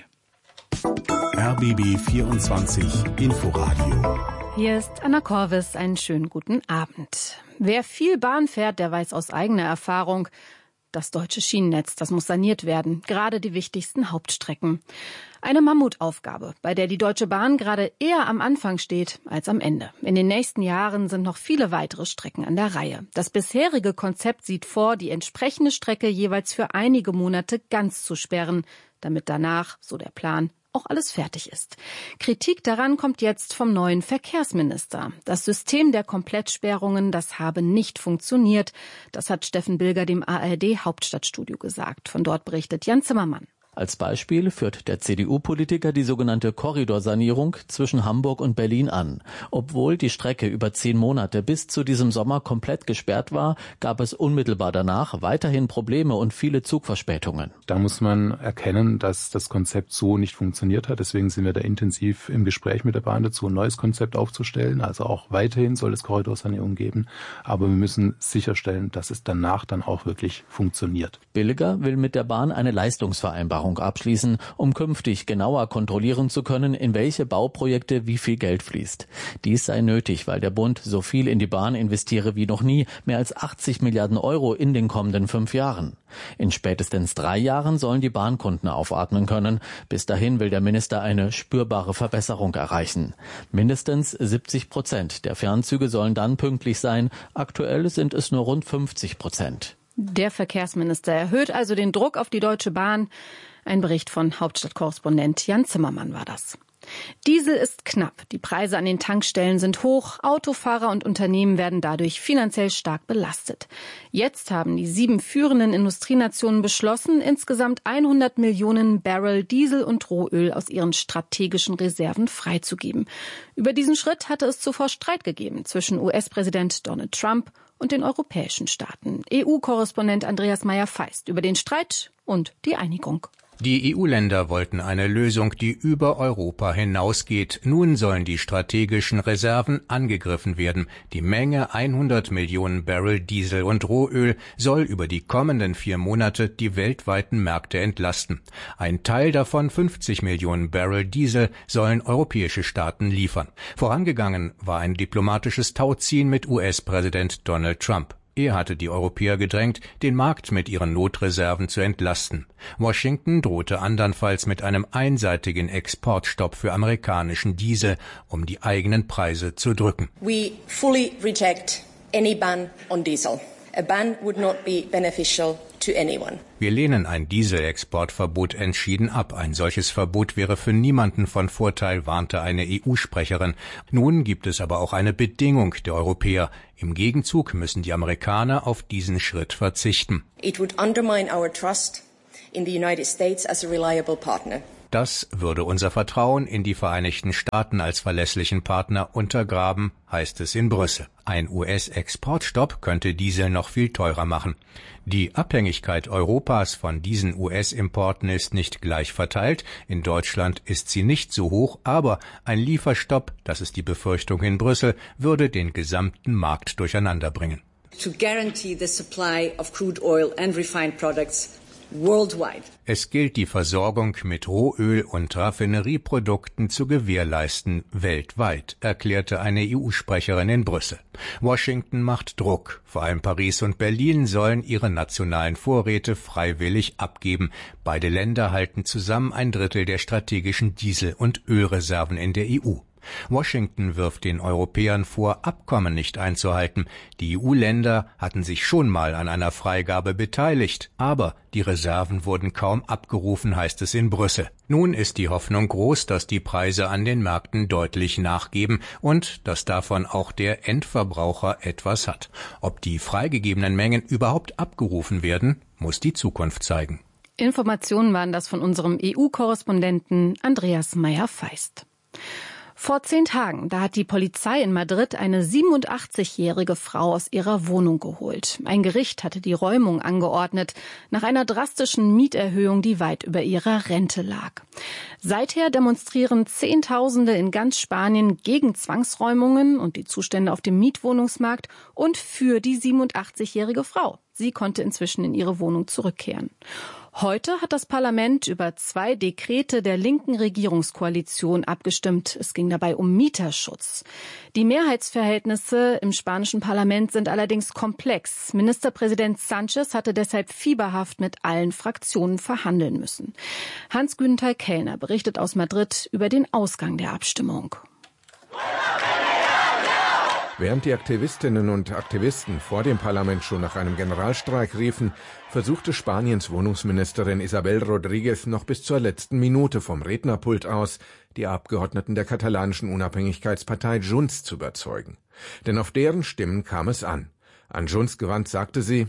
RBB 24 Inforadio. Hier ist Anna Korvis. Einen schönen guten Abend. Wer viel Bahn fährt, der weiß aus eigener Erfahrung, das deutsche Schienennetz, das muss saniert werden. Gerade die wichtigsten Hauptstrecken. Eine Mammutaufgabe, bei der die Deutsche Bahn gerade eher am Anfang steht als am Ende. In den nächsten Jahren sind noch viele weitere Strecken an der Reihe. Das bisherige Konzept sieht vor, die entsprechende Strecke jeweils für einige Monate ganz zu sperren, damit danach, so der Plan, auch alles fertig ist. Kritik daran kommt jetzt vom neuen Verkehrsminister. Das System der Komplettsperrungen, das habe nicht funktioniert. Das hat Steffen Bilger dem ARD-Hauptstadtstudio gesagt. Von dort berichtet Jan Zimmermann. Als Beispiel führt der CDU-Politiker die sogenannte Korridorsanierung zwischen Hamburg und Berlin an. Obwohl die Strecke über 10 Monate bis zu diesem Sommer komplett gesperrt war, gab es unmittelbar danach weiterhin Probleme und viele Zugverspätungen. Da muss man erkennen, dass das Konzept so nicht funktioniert hat. Deswegen sind wir da intensiv im Gespräch mit der Bahn dazu, ein neues Konzept aufzustellen. Also auch weiterhin soll es Korridorsanierung geben. Aber wir müssen sicherstellen, dass es danach dann auch wirklich funktioniert. Bilger will mit der Bahn eine Leistungsvereinbarung abschließen, um künftig genauer kontrollieren zu können, in welche Bauprojekte wie viel Geld fließt. Dies sei nötig, weil der Bund so viel in die Bahn investiere wie noch nie, mehr als 80 Milliarden Euro in den kommenden 5 Jahren. In spätestens 3 Jahren sollen die Bahnkunden aufatmen können. Bis dahin will der Minister eine spürbare Verbesserung erreichen. Mindestens 70% der Fernzüge sollen dann pünktlich sein. Aktuell sind es nur rund 50%. Der Verkehrsminister erhöht also den Druck auf die Deutsche Bahn. Ein Bericht von Hauptstadtkorrespondent Jan Zimmermann war das. Diesel ist knapp, die Preise an den Tankstellen sind hoch, Autofahrer und Unternehmen werden dadurch finanziell stark belastet. Jetzt haben die 7 führenden Industrienationen beschlossen, insgesamt 100 Millionen Barrel Diesel und Rohöl aus ihren strategischen Reserven freizugeben. Über diesen Schritt hatte es zuvor Streit gegeben zwischen US-Präsident Donald Trump und den europäischen Staaten. EU-Korrespondent Andreas Meyer-Feist über den Streit und die Einigung. Die EU-Länder wollten eine Lösung, die über Europa hinausgeht. Nun sollen die strategischen Reserven angegriffen werden. Die Menge 100 Millionen Barrel Diesel und Rohöl soll über die kommenden 4 Monate die weltweiten Märkte entlasten. Ein Teil davon, 50 Millionen Barrel Diesel, sollen europäische Staaten liefern. Vorangegangen war ein diplomatisches Tauziehen mit US-Präsident Donald Trump. Er hatte die Europäer gedrängt, den Markt mit ihren Notreserven zu entlasten. Washington drohte andernfalls mit einem einseitigen Exportstopp für amerikanischen Diesel, um die eigenen Preise zu drücken. We fully reject any ban on diesel. A ban would not be beneficial to anyone. Wir lehnen ein Dieselexportverbot entschieden ab. Ein solches Verbot wäre für niemanden von Vorteil, warnte eine EU-Sprecherin. Nun gibt es aber auch eine Bedingung der Europäer. Im Gegenzug müssen die Amerikaner auf diesen Schritt verzichten. It would undermine our trust in the United States as a reliable partner. Das würde unser Vertrauen in die Vereinigten Staaten als verlässlichen Partner untergraben, heißt es in Brüssel. Ein US-Exportstopp könnte Diesel noch viel teurer machen. Die Abhängigkeit Europas von diesen US-Importen ist nicht gleich verteilt. In Deutschland ist sie nicht so hoch, aber ein Lieferstopp, das ist die Befürchtung in Brüssel, würde den gesamten Markt durcheinanderbringen. To guarantee the supply of crude oil and refined products worldwide. Es gilt, die Versorgung mit Rohöl und Raffinerieprodukten zu gewährleisten, weltweit, erklärte eine EU-Sprecherin in Brüssel. Washington macht Druck. Vor allem Paris und Berlin sollen ihre nationalen Vorräte freiwillig abgeben. Beide Länder halten zusammen 1/3 der strategischen Diesel- und Ölreserven in der EU. Washington wirft den Europäern vor, Abkommen nicht einzuhalten. Die EU-Länder hatten sich schon mal an einer Freigabe beteiligt, aber die Reserven wurden kaum abgerufen, heißt es in Brüssel. Nun ist die Hoffnung groß, dass die Preise an den Märkten deutlich nachgeben und dass davon auch der Endverbraucher etwas hat. Ob die freigegebenen Mengen überhaupt abgerufen werden, muss die Zukunft zeigen. Informationen waren das von unserem EU-Korrespondenten Andreas Meyer-Feist. Vor 10 Tagen, da hat die Polizei in Madrid eine 87-jährige Frau aus ihrer Wohnung geholt. Ein Gericht hatte die Räumung angeordnet, nach einer drastischen Mieterhöhung, die weit über ihrer Rente lag. Seither demonstrieren Zehntausende in ganz Spanien gegen Zwangsräumungen und die Zustände auf dem Mietwohnungsmarkt und für die 87-jährige Frau. Sie konnte inzwischen in ihre Wohnung zurückkehren. Heute hat das Parlament über 2 Dekrete der linken Regierungskoalition abgestimmt. Es ging dabei um Mieterschutz. Die Mehrheitsverhältnisse im spanischen Parlament sind allerdings komplex. Ministerpräsident Sánchez hatte deshalb fieberhaft mit allen Fraktionen verhandeln müssen. Hans-Günther Kellner berichtet aus Madrid über den Ausgang der Abstimmung. Während die Aktivistinnen und Aktivisten vor dem Parlament schon nach einem Generalstreik riefen, versuchte Spaniens Wohnungsministerin Isabel Rodríguez noch bis zur letzten Minute vom Rednerpult aus, die Abgeordneten der katalanischen Unabhängigkeitspartei Junts zu überzeugen. Denn auf deren Stimmen kam es an. An Junts gewandt sagte sie: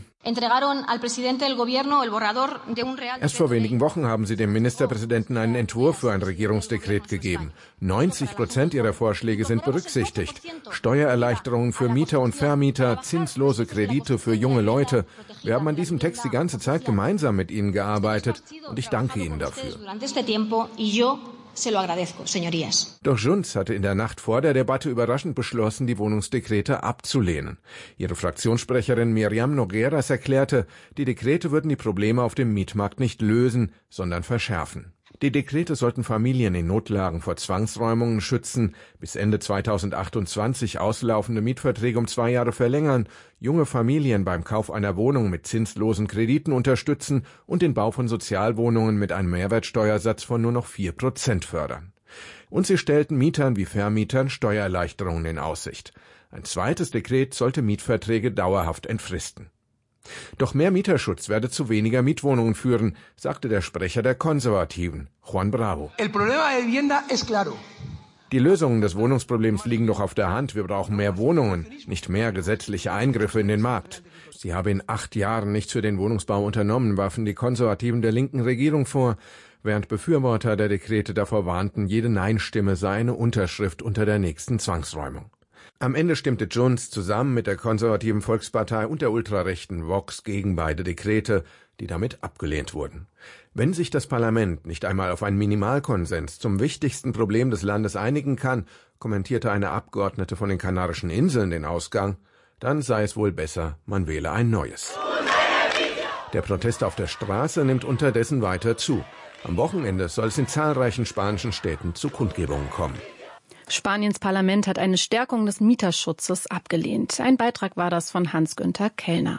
Erst vor wenigen Wochen haben sie dem Ministerpräsidenten einen Entwurf für ein Regierungsdekret gegeben. 90% ihrer Vorschläge sind berücksichtigt. Steuererleichterungen für Mieter und Vermieter, zinslose Kredite für junge Leute. Wir haben an diesem Text die ganze Zeit gemeinsam mit Ihnen gearbeitet und ich danke Ihnen dafür. Doch Junts hatte in der Nacht vor der Debatte überraschend beschlossen, die Wohnungsdekrete abzulehnen. Ihre Fraktionssprecherin Miriam Nogueras erklärte, die Dekrete würden die Probleme auf dem Mietmarkt nicht lösen, sondern verschärfen. Die Dekrete sollten Familien in Notlagen vor Zwangsräumungen schützen, bis Ende 2028 auslaufende Mietverträge um 2 Jahre verlängern, junge Familien beim Kauf einer Wohnung mit zinslosen Krediten unterstützen und den Bau von Sozialwohnungen mit einem Mehrwertsteuersatz von nur noch 4% fördern. Und sie stellten Mietern wie Vermietern Steuererleichterungen in Aussicht. Ein zweites Dekret sollte Mietverträge dauerhaft entfristen. Doch mehr Mieterschutz werde zu weniger Mietwohnungen führen, sagte der Sprecher der Konservativen, Juan Bravo. Die Lösungen des Wohnungsproblems liegen doch auf der Hand. Wir brauchen mehr Wohnungen, nicht mehr gesetzliche Eingriffe in den Markt. Sie habe in 8 Jahren nichts für den Wohnungsbau unternommen, warfen die Konservativen der linken Regierung vor, während Befürworter der Dekrete davor warnten, jede Nein-Stimme sei eine Unterschrift unter der nächsten Zwangsräumung. Am Ende stimmte Junts zusammen mit der konservativen Volkspartei und der ultrarechten Vox gegen beide Dekrete. die damit abgelehnt wurden. Wenn sich das Parlament nicht einmal auf einen Minimalkonsens zum wichtigsten Problem des Landes einigen kann, kommentierte eine Abgeordnete von den Kanarischen Inseln den Ausgang, dann sei es wohl besser, man wähle ein neues. Der Protest auf der Straße nimmt unterdessen weiter zu. Am Wochenende soll es in zahlreichen spanischen Städten zu Kundgebungen kommen. Spaniens Parlament hat eine Stärkung des Mieterschutzes abgelehnt. Ein Beitrag war das von Hans-Günther Kellner.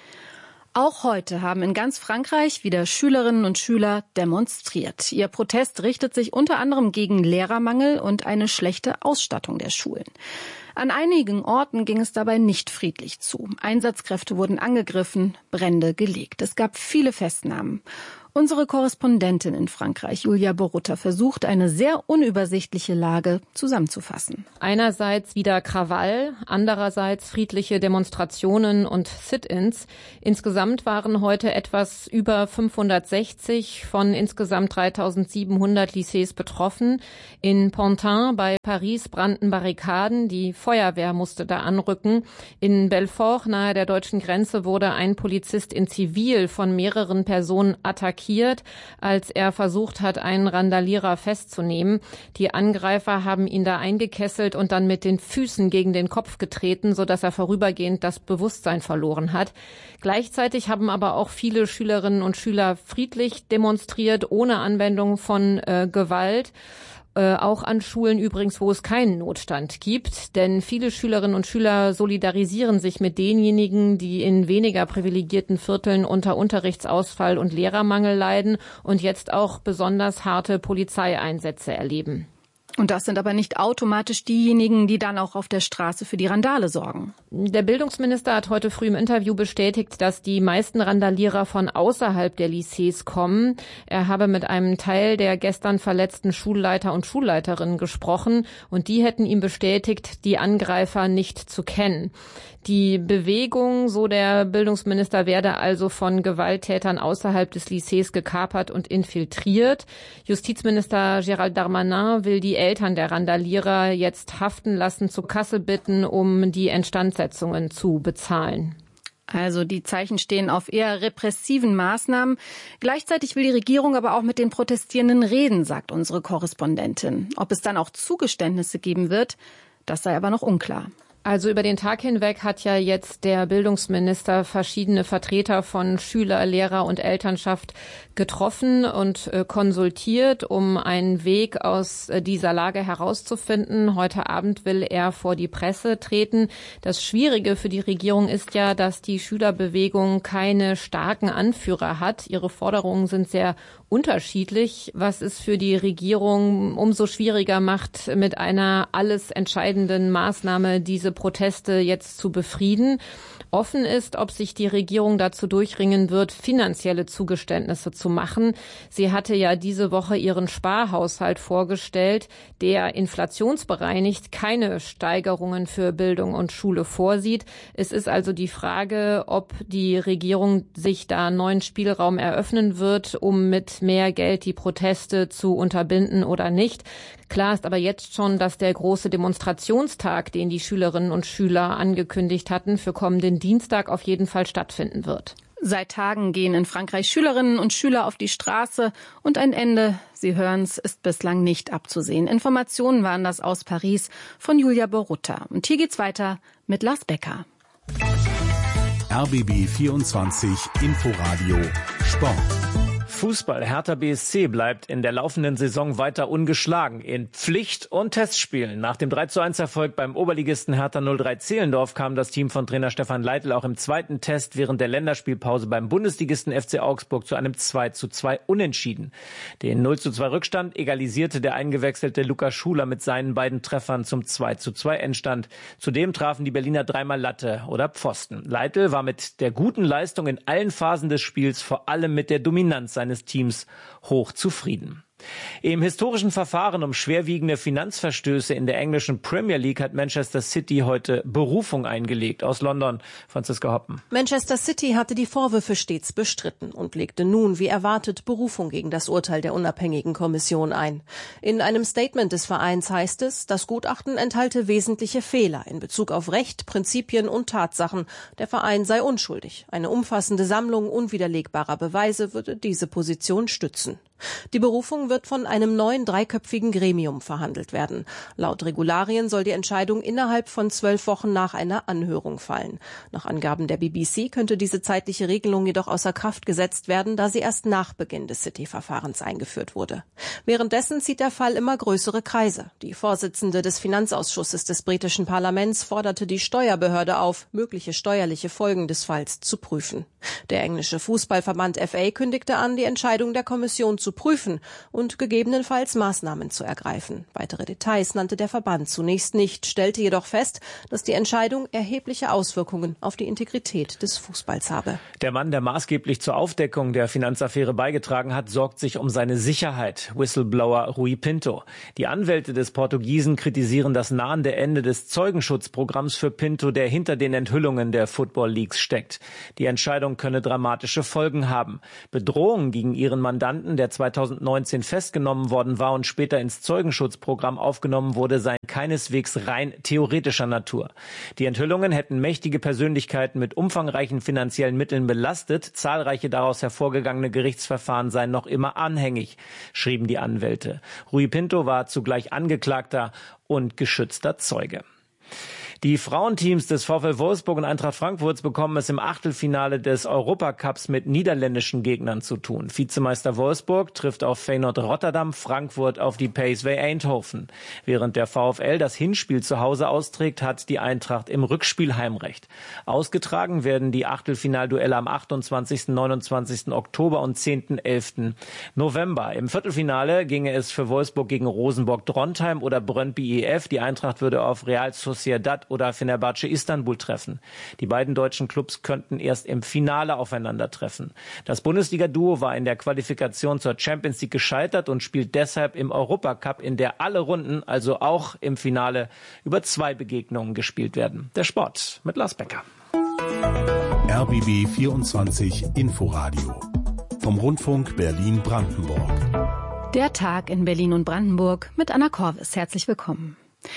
Auch heute haben in ganz Frankreich wieder Schülerinnen und Schüler demonstriert. Ihr Protest richtet sich unter anderem gegen Lehrermangel und eine schlechte Ausstattung der Schulen. An einigen Orten ging es dabei nicht friedlich zu. Einsatzkräfte wurden angegriffen, Brände gelegt. Es gab viele Festnahmen. Unsere Korrespondentin in Frankreich, Julia Borutta, versucht, eine sehr unübersichtliche Lage zusammenzufassen. Einerseits wieder Krawall, andererseits friedliche Demonstrationen und Sit-ins. Insgesamt waren heute etwas über 560 von insgesamt 3700 Lycées betroffen. In Pantin bei Paris brannten Barrikaden, die Feuerwehr musste da anrücken. In Belfort nahe der deutschen Grenze wurde ein Polizist in Zivil von mehreren Personen attackiert, als er versucht hat, einen Randalierer festzunehmen. Die Angreifer haben ihn da eingekesselt und dann mit den Füßen gegen den Kopf getreten, sodass er vorübergehend das Bewusstsein verloren hat. Gleichzeitig haben aber auch viele Schülerinnen und Schüler friedlich demonstriert, ohne Anwendung von Gewalt. Auch an Schulen übrigens, wo es keinen Notstand gibt. Denn viele Schülerinnen und Schüler solidarisieren sich mit denjenigen, die in weniger privilegierten Vierteln unter Unterrichtsausfall und Lehrermangel leiden und jetzt auch besonders harte Polizeieinsätze erleben. Und das sind aber nicht automatisch diejenigen, die dann auch auf der Straße für die Randale sorgen. Der Bildungsminister hat heute früh im Interview bestätigt, dass die meisten Randalierer von außerhalb der Lycées kommen. Er habe mit einem Teil der gestern verletzten Schulleiter und Schulleiterinnen gesprochen und die hätten ihm bestätigt, die Angreifer nicht zu kennen. Die Bewegung, so der Bildungsminister, werde also von Gewalttätern außerhalb des Lycées gekapert und infiltriert. Justizminister Gérald Darmanin will die Eltern der Randalierer jetzt haften lassen, zu Kasse bitten, um die Instandsetzungen zu bezahlen. Also die Zeichen stehen auf eher repressiven Maßnahmen. Gleichzeitig will die Regierung aber auch mit den Protestierenden reden, sagt unsere Korrespondentin. Ob es dann auch Zugeständnisse geben wird, das sei aber noch unklar. Also über den Tag hinweg hat ja jetzt der Bildungsminister verschiedene Vertreter von Schüler, Lehrer und Elternschaft getroffen und konsultiert, um einen Weg aus dieser Lage herauszufinden. Heute Abend will er vor die Presse treten. Das Schwierige für die Regierung ist ja, dass die Schülerbewegung keine starken Anführer hat. Ihre Forderungen sind sehr unterschiedlich, was es für die Regierung umso schwieriger macht, mit einer alles entscheidenden Maßnahme diese Proteste jetzt zu befrieden. Offen ist, ob sich die Regierung dazu durchringen wird, finanzielle Zugeständnisse zu machen. Sie hatte ja diese Woche ihren Sparhaushalt vorgestellt, der inflationsbereinigt keine Steigerungen für Bildung und Schule vorsieht. Es ist also die Frage, ob die Regierung sich da neuen Spielraum eröffnen wird, um mit mehr Geld die Proteste zu unterbinden oder nicht. Klar ist aber jetzt schon, dass der große Demonstrationstag, den die Schülerinnen und Schüler angekündigt hatten, für kommenden Dienstag auf jeden Fall stattfinden wird. Seit Tagen gehen in Frankreich Schülerinnen und Schüler auf die Straße und ein Ende, Sie hören's, ist bislang nicht abzusehen. Informationen waren das aus Paris von Julia Borutta. Und hier geht's weiter mit Lars Becker. RBB 24 Inforadio Sport. Fußball. Hertha BSC bleibt in der laufenden Saison weiter ungeschlagen in Pflicht- und Testspielen. Nach dem 3:1-Erfolg beim Oberligisten Hertha 03 Zehlendorf kam das Team von Trainer Stefan Leitl auch im zweiten Test während der Länderspielpause beim Bundesligisten FC Augsburg zu einem 2:2 Unentschieden. Den 0:2 Rückstand egalisierte der eingewechselte Lukas Schuler mit seinen beiden Treffern zum 2:2 Endstand. Zudem trafen die Berliner dreimal Latte oder Pfosten. Leitl war mit der guten Leistung in allen Phasen des Spiels, vor allem mit der Dominanz seines Teams, hoch zufrieden. Im historischen Verfahren um schwerwiegende Finanzverstöße in der englischen Premier League hat Manchester City heute Berufung eingelegt. Aus London, Franziska Hoppen. Manchester City hatte die Vorwürfe stets bestritten und legte nun, wie erwartet, Berufung gegen das Urteil der unabhängigen Kommission ein. In einem Statement des Vereins heißt es, das Gutachten enthalte wesentliche Fehler in Bezug auf Recht, Prinzipien und Tatsachen. Der Verein sei unschuldig. Eine umfassende Sammlung unwiderlegbarer Beweise würde diese Position stützen. Die Berufung wird von einem neuen dreiköpfigen Gremium verhandelt werden. Laut Regularien soll die Entscheidung innerhalb von 12 Wochen nach einer Anhörung fallen. Nach Angaben der BBC könnte diese zeitliche Regelung jedoch außer Kraft gesetzt werden, da sie erst nach Beginn des City-Verfahrens eingeführt wurde. Währenddessen zieht der Fall immer größere Kreise. Die Vorsitzende des Finanzausschusses des britischen Parlaments forderte die Steuerbehörde auf, mögliche steuerliche Folgen des Falls zu prüfen. Der englische Fußballverband FA kündigte an, die Entscheidung der Kommission zu prüfen und gegebenenfalls Maßnahmen zu ergreifen. Weitere Details nannte der Verband zunächst nicht, stellte jedoch fest, dass die Entscheidung erhebliche Auswirkungen auf die Integrität des Fußballs habe. Der Mann, der maßgeblich zur Aufdeckung der Finanzaffäre beigetragen hat, sorgt sich um seine Sicherheit. Whistleblower Rui Pinto. Die Anwälte des Portugiesen kritisieren das nahende Ende des Zeugenschutzprogramms für Pinto, der hinter den Enthüllungen der Football Leaks steckt. Die Entscheidung könne dramatische Folgen haben. Bedrohungen gegen ihren Mandanten, der 2019 festgenommen worden war und später ins Zeugenschutzprogramm aufgenommen wurde, seien keineswegs rein theoretischer Natur. Die Enthüllungen hätten mächtige Persönlichkeiten mit umfangreichen finanziellen Mitteln belastet. Zahlreiche daraus hervorgegangene Gerichtsverfahren seien noch immer anhängig, schrieben die Anwälte. Rui Pinto war zugleich Angeklagter und geschützter Zeuge. Die Frauenteams des VfL Wolfsburg und Eintracht Frankfurt bekommen es im Achtelfinale des Europacups mit niederländischen Gegnern zu tun. Vizemeister Wolfsburg trifft auf Feyenoord Rotterdam, Frankfurt auf die PSV Eindhoven. Während der VfL das Hinspiel zu Hause austrägt, hat die Eintracht im Rückspiel Heimrecht. Ausgetragen werden die Achtelfinalduelle am 28., 29. Oktober und 10., 11. November. Im Viertelfinale ginge es für Wolfsburg gegen Rosenborg-Drontheim oder Brøndby IF. Die Eintracht würde auf Real Sociedad oder Fenerbahce Istanbul treffen. Die beiden deutschen Clubs könnten erst im Finale aufeinandertreffen. Das Bundesliga-Duo war in der Qualifikation zur Champions League gescheitert und spielt deshalb im Europacup, in der alle Runden, also auch im Finale, über 2 Begegnungen gespielt werden. Der Sport mit Lars Becker. RBB 24 Inforadio vom Rundfunk Berlin-Brandenburg. Der Tag in Berlin und Brandenburg mit Anna Korvis. Herzlich willkommen.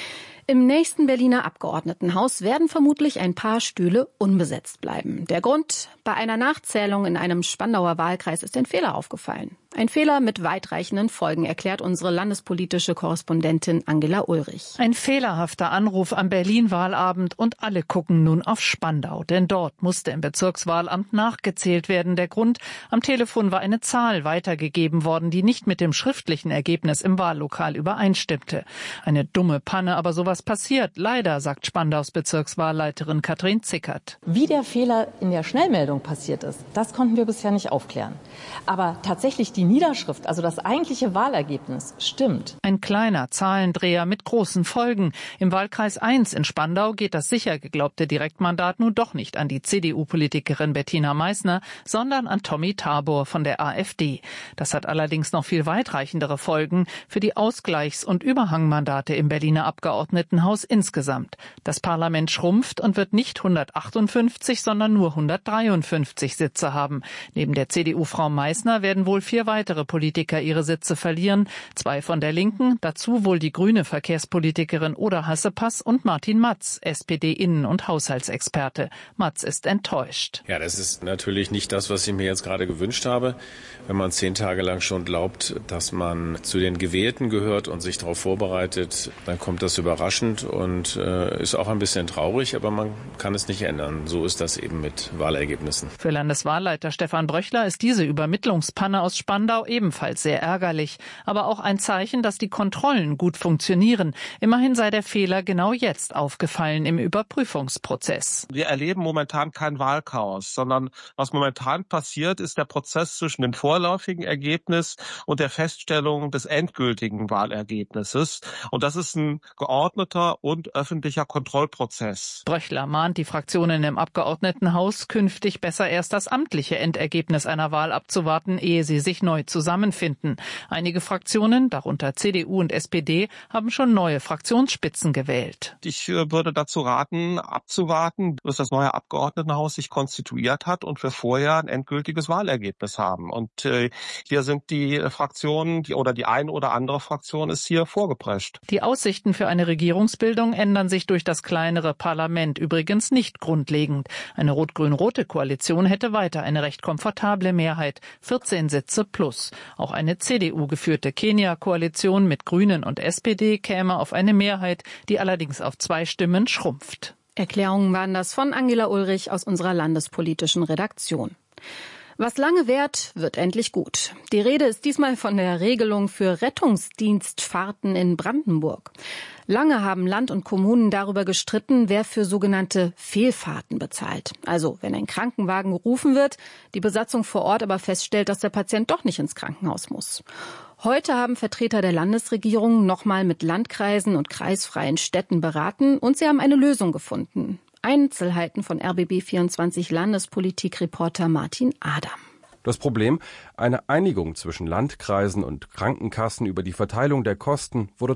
Im nächsten Berliner Abgeordnetenhaus werden vermutlich ein paar Stühle unbesetzt bleiben. Der Grund: Bei einer Nachzählung in einem Spandauer Wahlkreis ist ein Fehler aufgefallen. Ein Fehler mit weitreichenden Folgen, erklärt unsere landespolitische Korrespondentin Angela Ulrich. Ein fehlerhafter Anruf am Berlin-Wahlabend und alle gucken nun auf Spandau. Denn dort musste im Bezirkswahlamt nachgezählt werden. Der Grund: Am Telefon war eine Zahl weitergegeben worden, die nicht mit dem schriftlichen Ergebnis im Wahllokal übereinstimmte. Eine dumme Panne, aber sowas passiert. Leider, sagt Spandaus Bezirkswahlleiterin Katrin Zickert. Wie der Fehler in der Schnellmeldung passiert ist, das konnten wir bisher nicht aufklären. Aber tatsächlich die Niederschrift, also das eigentliche Wahlergebnis, stimmt. Ein kleiner Zahlendreher mit großen Folgen. Im Wahlkreis 1 in Spandau geht das sicher geglaubte Direktmandat nun doch nicht an die CDU-Politikerin Bettina Meissner, sondern an Tommy Tabor von der AfD. Das hat allerdings noch viel weitreichendere Folgen für die Ausgleichs- und Überhangmandate im Berliner Abgeordnetenhaus insgesamt. Das Parlament schrumpft und wird nicht 158, sondern nur 153 Sitze haben. Neben der CDU-Frau Meissner werden wohl 4 weitere Politiker ihre Sitze verlieren. 2 von der Linken, dazu wohl die grüne Verkehrspolitikerin Oda Hassepass und Martin Matz, SPD-Innen- und Haushaltsexperte. Matz ist enttäuscht. Ja, das ist natürlich nicht das, was ich mir jetzt gerade gewünscht habe. Wenn man 10 Tage lang schon glaubt, dass man zu den Gewählten gehört und sich darauf vorbereitet, dann kommt das überraschend und ist auch ein bisschen traurig, aber man kann es nicht ändern. So ist das eben mit Wahlergebnissen. Für Landeswahlleiter Stefan Bröchler ist diese Übermittlungspanne aus Spandau ebenfalls sehr ärgerlich. Aber auch ein Zeichen, dass die Kontrollen gut funktionieren. Immerhin sei der Fehler genau jetzt aufgefallen im Überprüfungsprozess. Wir erleben momentan kein Wahlchaos, sondern was momentan passiert, ist der Prozess zwischen dem vorläufigen Ergebnis und der Feststellung des endgültigen Wahlergebnisses. Und das ist ein geordneter und öffentlicher Kontrollprozess. Bröchler mahnt die Fraktionen im Abgeordnetenhaus, künftig besser erst das amtliche Endergebnis einer Wahl abzuwarten, ehe sie sich neu zusammenfinden. Einige Fraktionen, darunter CDU und SPD, haben schon neue Fraktionsspitzen gewählt. Ich würde dazu raten, abzuwarten, bis das neue Abgeordnetenhaus sich konstituiert hat und wir vorher ein endgültiges Wahlergebnis haben. Und hier sind die Fraktionen, die eine oder andere Fraktion ist hier vorgeprescht. Die Aussichten für eine Regierungsbildung ändern sich durch das kleinere Parlament übrigens nicht grundlegend. Eine rot-grün-rote Koalition hätte weiter eine recht komfortable Mehrheit, 14 Sitze plus. Auch eine CDU-geführte Kenia-Koalition mit Grünen und SPD käme auf eine Mehrheit, die allerdings auf 2 Stimmen schrumpft. Erklärungen waren das von Angela Ulrich aus unserer landespolitischen Redaktion. Was lange währt, wird endlich gut. Die Rede ist diesmal von der Regelung für Rettungsdienstfahrten in Brandenburg. Lange haben Land und Kommunen darüber gestritten, wer für sogenannte Fehlfahrten bezahlt. Also wenn ein Krankenwagen gerufen wird, die Besatzung vor Ort aber feststellt, dass der Patient doch nicht ins Krankenhaus muss. Heute haben Vertreter der Landesregierung nochmal mit Landkreisen und kreisfreien Städten beraten und sie haben eine Lösung gefunden. Einzelheiten von RBB24 Landespolitikreporter Martin Adam. Das Problem: Eine Einigung zwischen Landkreisen und Krankenkassen über die Verteilung der Kosten wurde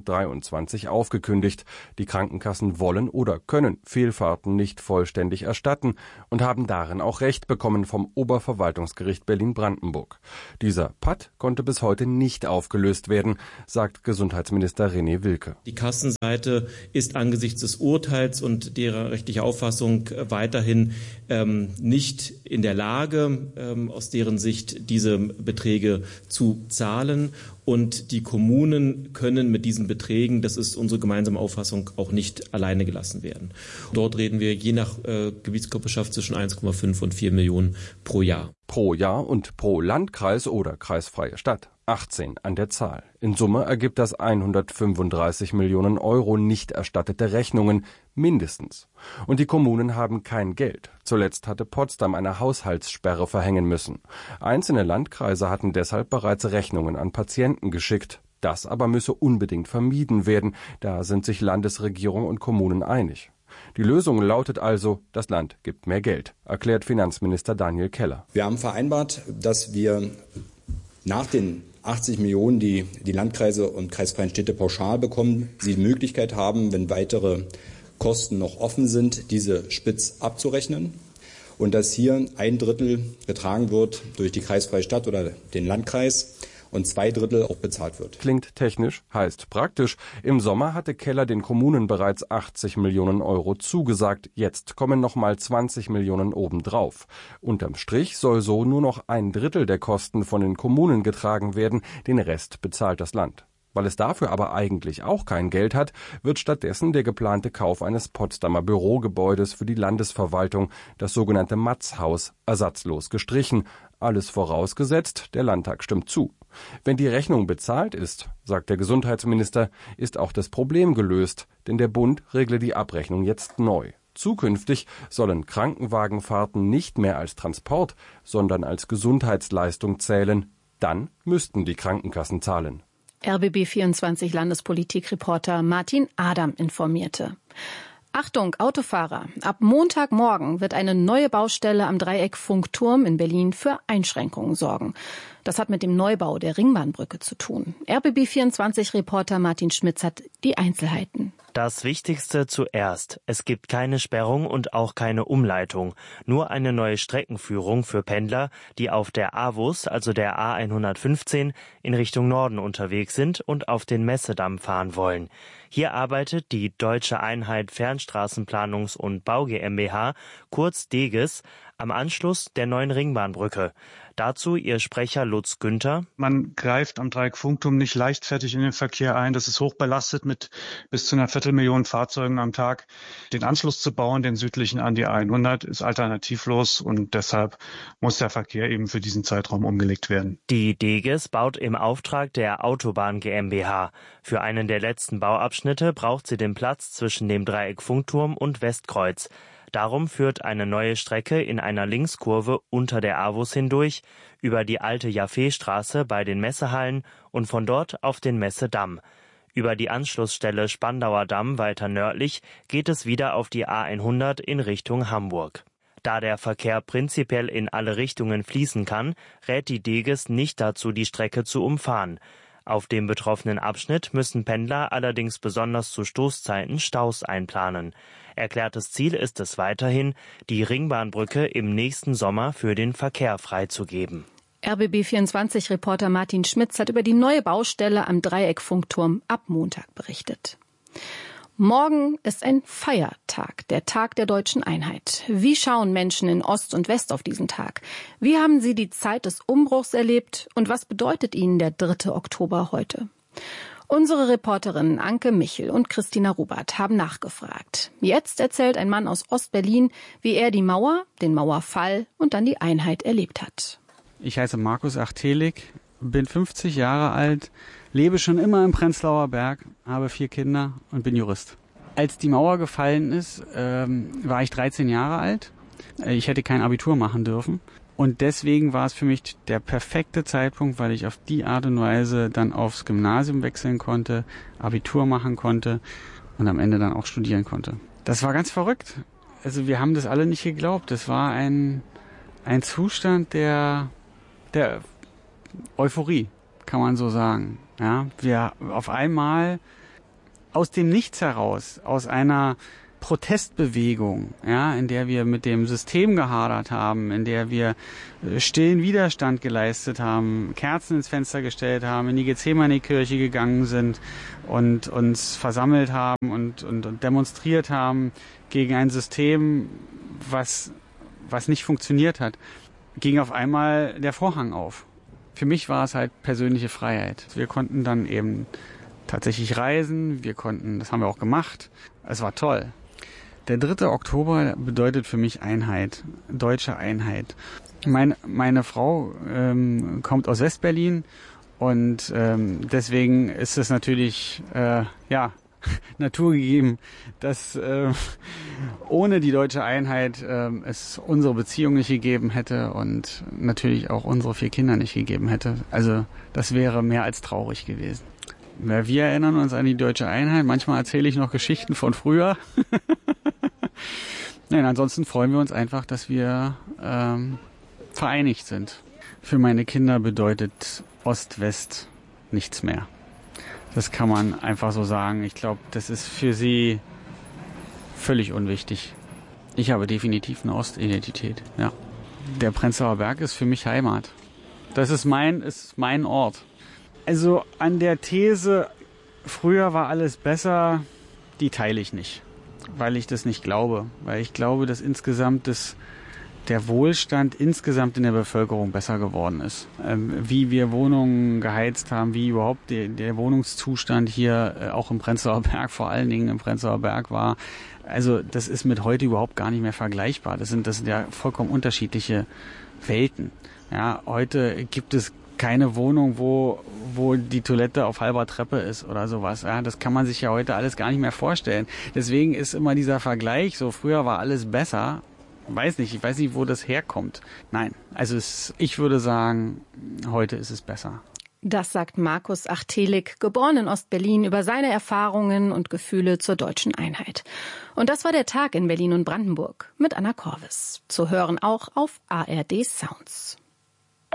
2023 aufgekündigt. Die Krankenkassen wollen oder können Fehlfahrten nicht vollständig erstatten und haben darin auch Recht bekommen vom Oberverwaltungsgericht Berlin-Brandenburg. Dieser Patt konnte bis heute nicht aufgelöst werden, sagt Gesundheitsminister René Wilke. Die Kassenseite ist angesichts des Urteils und derer rechtliche Auffassung weiterhin nicht in der Lage, aus deren Sicht diese Beträge zu zahlen. Und die Kommunen können mit diesen Beträgen, das ist unsere gemeinsame Auffassung, auch nicht alleine gelassen werden. Dort reden wir je nach Gebietskörperschaft zwischen 1,5 und 4 Millionen pro Jahr. Pro Jahr und pro Landkreis oder kreisfreie Stadt. 18 an der Zahl. In Summe ergibt das 135 Millionen Euro nicht erstattete Rechnungen, mindestens. Und die Kommunen haben kein Geld. Zuletzt hatte Potsdam eine Haushaltssperre verhängen müssen. Einzelne Landkreise hatten deshalb bereits Rechnungen an Patienten geschickt. Das aber müsse unbedingt vermieden werden. Da sind sich Landesregierung und Kommunen einig. Die Lösung lautet also, das Land gibt mehr Geld, erklärt Finanzminister Daniel Keller. Wir haben vereinbart, dass wir nach den 80 Millionen, die die Landkreise und kreisfreien Städte pauschal bekommen, sie die Möglichkeit haben, wenn weitere Kosten noch offen sind, diese spitz abzurechnen. Und dass hier 1/3 getragen wird durch die kreisfreie Stadt oder den Landkreis und 2/3 auch bezahlt wird. Klingt technisch, heißt praktisch. Im Sommer hatte Keller den Kommunen bereits 80 Millionen Euro zugesagt. Jetzt kommen nochmal 20 Millionen obendrauf. Unterm Strich soll so nur noch 1/3 der Kosten von den Kommunen getragen werden. Den Rest bezahlt das Land. Weil es dafür aber eigentlich auch kein Geld hat, wird stattdessen der geplante Kauf eines Potsdamer Bürogebäudes für die Landesverwaltung, das sogenannte Matzhaus, ersatzlos gestrichen. Alles vorausgesetzt, der Landtag stimmt zu. Wenn die Rechnung bezahlt ist, sagt der Gesundheitsminister, ist auch das Problem gelöst, denn der Bund regle die Abrechnung jetzt neu. Zukünftig sollen Krankenwagenfahrten nicht mehr als Transport, sondern als Gesundheitsleistung zählen. Dann müssten die Krankenkassen zahlen. RBB24 Landespolitikreporter Martin Adam informierte. Achtung, Autofahrer! Ab Montagmorgen wird eine neue Baustelle am Dreieck-Funkturm in Berlin für Einschränkungen sorgen. Das hat mit dem Neubau der Ringbahnbrücke zu tun. RBB24-Reporter Martin Schmitz hat die Einzelheiten. Das Wichtigste zuerst. Es gibt keine Sperrung und auch keine Umleitung. Nur eine neue Streckenführung für Pendler, die auf der AWUS, also der A115, in Richtung Norden unterwegs sind und auf den Messedamm fahren wollen. Hier arbeitet die Deutsche Einheit Fernstraßenplanungs- und Bau GmbH, kurz DEGES, am Anschluss der neuen Ringbahnbrücke. Dazu ihr Sprecher Lutz Günther. Man greift am Dreieck-Funkturm nicht leichtfertig in den Verkehr ein. Das ist hoch belastet mit bis zu einer Viertelmillion Fahrzeugen am Tag. Den Anschluss zu bauen, den südlichen an die A100, ist alternativlos und deshalb muss der Verkehr eben für diesen Zeitraum umgelegt werden. Die DEGES baut im Auftrag der Autobahn GmbH. Für einen der letzten Bauabschnitte braucht sie den Platz zwischen dem Dreieck-Funkturm und Westkreuz. Darum führt eine neue Strecke in einer Linkskurve unter der AWUS hindurch, über die alte Jaffeestraße bei den Messehallen und von dort auf den Messedamm. Über die Anschlussstelle Spandauer Damm weiter nördlich geht es wieder auf die A100 in Richtung Hamburg. Da der Verkehr prinzipiell in alle Richtungen fließen kann, rät die Deges nicht dazu, die Strecke zu umfahren. Auf dem betroffenen Abschnitt müssen Pendler allerdings besonders zu Stoßzeiten Staus einplanen. Erklärtes Ziel ist es weiterhin, die Ringbahnbrücke im nächsten Sommer für den Verkehr freizugeben. RBB24-Reporter Martin Schmitz hat über die neue Baustelle am Dreieckfunkturm ab Montag berichtet. Morgen ist ein Feiertag, der Tag der deutschen Einheit. Wie schauen Menschen in Ost und West auf diesen Tag? Wie haben sie die Zeit des Umbruchs erlebt und was bedeutet ihnen der 3. Oktober heute? Unsere Reporterinnen Anke Michel und Christina Rubert haben nachgefragt. Jetzt erzählt ein Mann aus Ostberlin, wie er die Mauer, den Mauerfall und dann die Einheit erlebt hat. Ich heiße Markus Achtelek, bin 50 Jahre alt, lebe schon immer im Prenzlauer Berg, habe 4 Kinder und bin Jurist. Als die Mauer gefallen ist, war ich 13 Jahre alt. Ich hätte kein Abitur machen dürfen. Und deswegen war es für mich der perfekte Zeitpunkt, weil ich auf die Art und Weise dann aufs Gymnasium wechseln konnte, Abitur machen konnte und am Ende dann auch studieren konnte. Das war ganz verrückt. Also wir haben das alle nicht geglaubt. Das war ein Zustand der Euphorie, kann man so sagen. Ja, wir auf einmal aus dem Nichts heraus, aus einer Protestbewegung, ja, in der wir mit dem System gehadert haben, in der wir stillen Widerstand geleistet haben, Kerzen ins Fenster gestellt haben, in die Gethsemane-Kirche gegangen sind und uns versammelt haben und demonstriert haben gegen ein System, was nicht funktioniert hat, ging auf einmal der Vorhang auf. Für mich war es halt persönliche Freiheit. Wir konnten dann eben tatsächlich reisen, das haben wir auch gemacht. Es war toll. Der 3. Oktober bedeutet für mich Einheit, deutsche Einheit. Meine Frau kommt aus Westberlin und deswegen ist es natürlich naturgegeben, dass ohne die deutsche Einheit es unsere Beziehung nicht gegeben hätte und natürlich auch unsere 4 Kinder nicht gegeben hätte. Also das wäre mehr als traurig gewesen. Wir erinnern uns an die deutsche Einheit. Manchmal erzähle ich noch Geschichten von früher. Nein, ansonsten freuen wir uns einfach, dass wir vereinigt sind. Für meine Kinder bedeutet Ost-West nichts mehr. Das kann man einfach so sagen. Ich glaube, das ist für sie völlig unwichtig. Ich habe definitiv eine Ostidentität, ja. Der Prenzlauer Berg ist für mich Heimat. Das ist mein Ort. Also an der These, früher war alles besser, die teile ich nicht. Weil ich das nicht glaube. Weil ich glaube, dass insgesamt der Wohlstand insgesamt in der Bevölkerung besser geworden ist. Wie wir Wohnungen geheizt haben, wie überhaupt der Wohnungszustand hier auch im Prenzlauer Berg, vor allen Dingen im Prenzlauer Berg war. Also das ist mit heute überhaupt gar nicht mehr vergleichbar. Das sind ja vollkommen unterschiedliche Welten. Ja, heute gibt es keine Wohnung, wo die Toilette auf halber Treppe ist oder sowas. Ja, das kann man sich ja heute alles gar nicht mehr vorstellen. Deswegen ist immer dieser Vergleich, so früher war alles besser. Ich weiß nicht, wo das herkommt. Nein, also ich würde sagen, heute ist es besser. Das sagt Markus Achtelek, geboren in Ostberlin, über seine Erfahrungen und Gefühle zur deutschen Einheit. Und das war der Tag in Berlin und Brandenburg mit Anna Korvis. Zu hören auch auf ARD Sounds.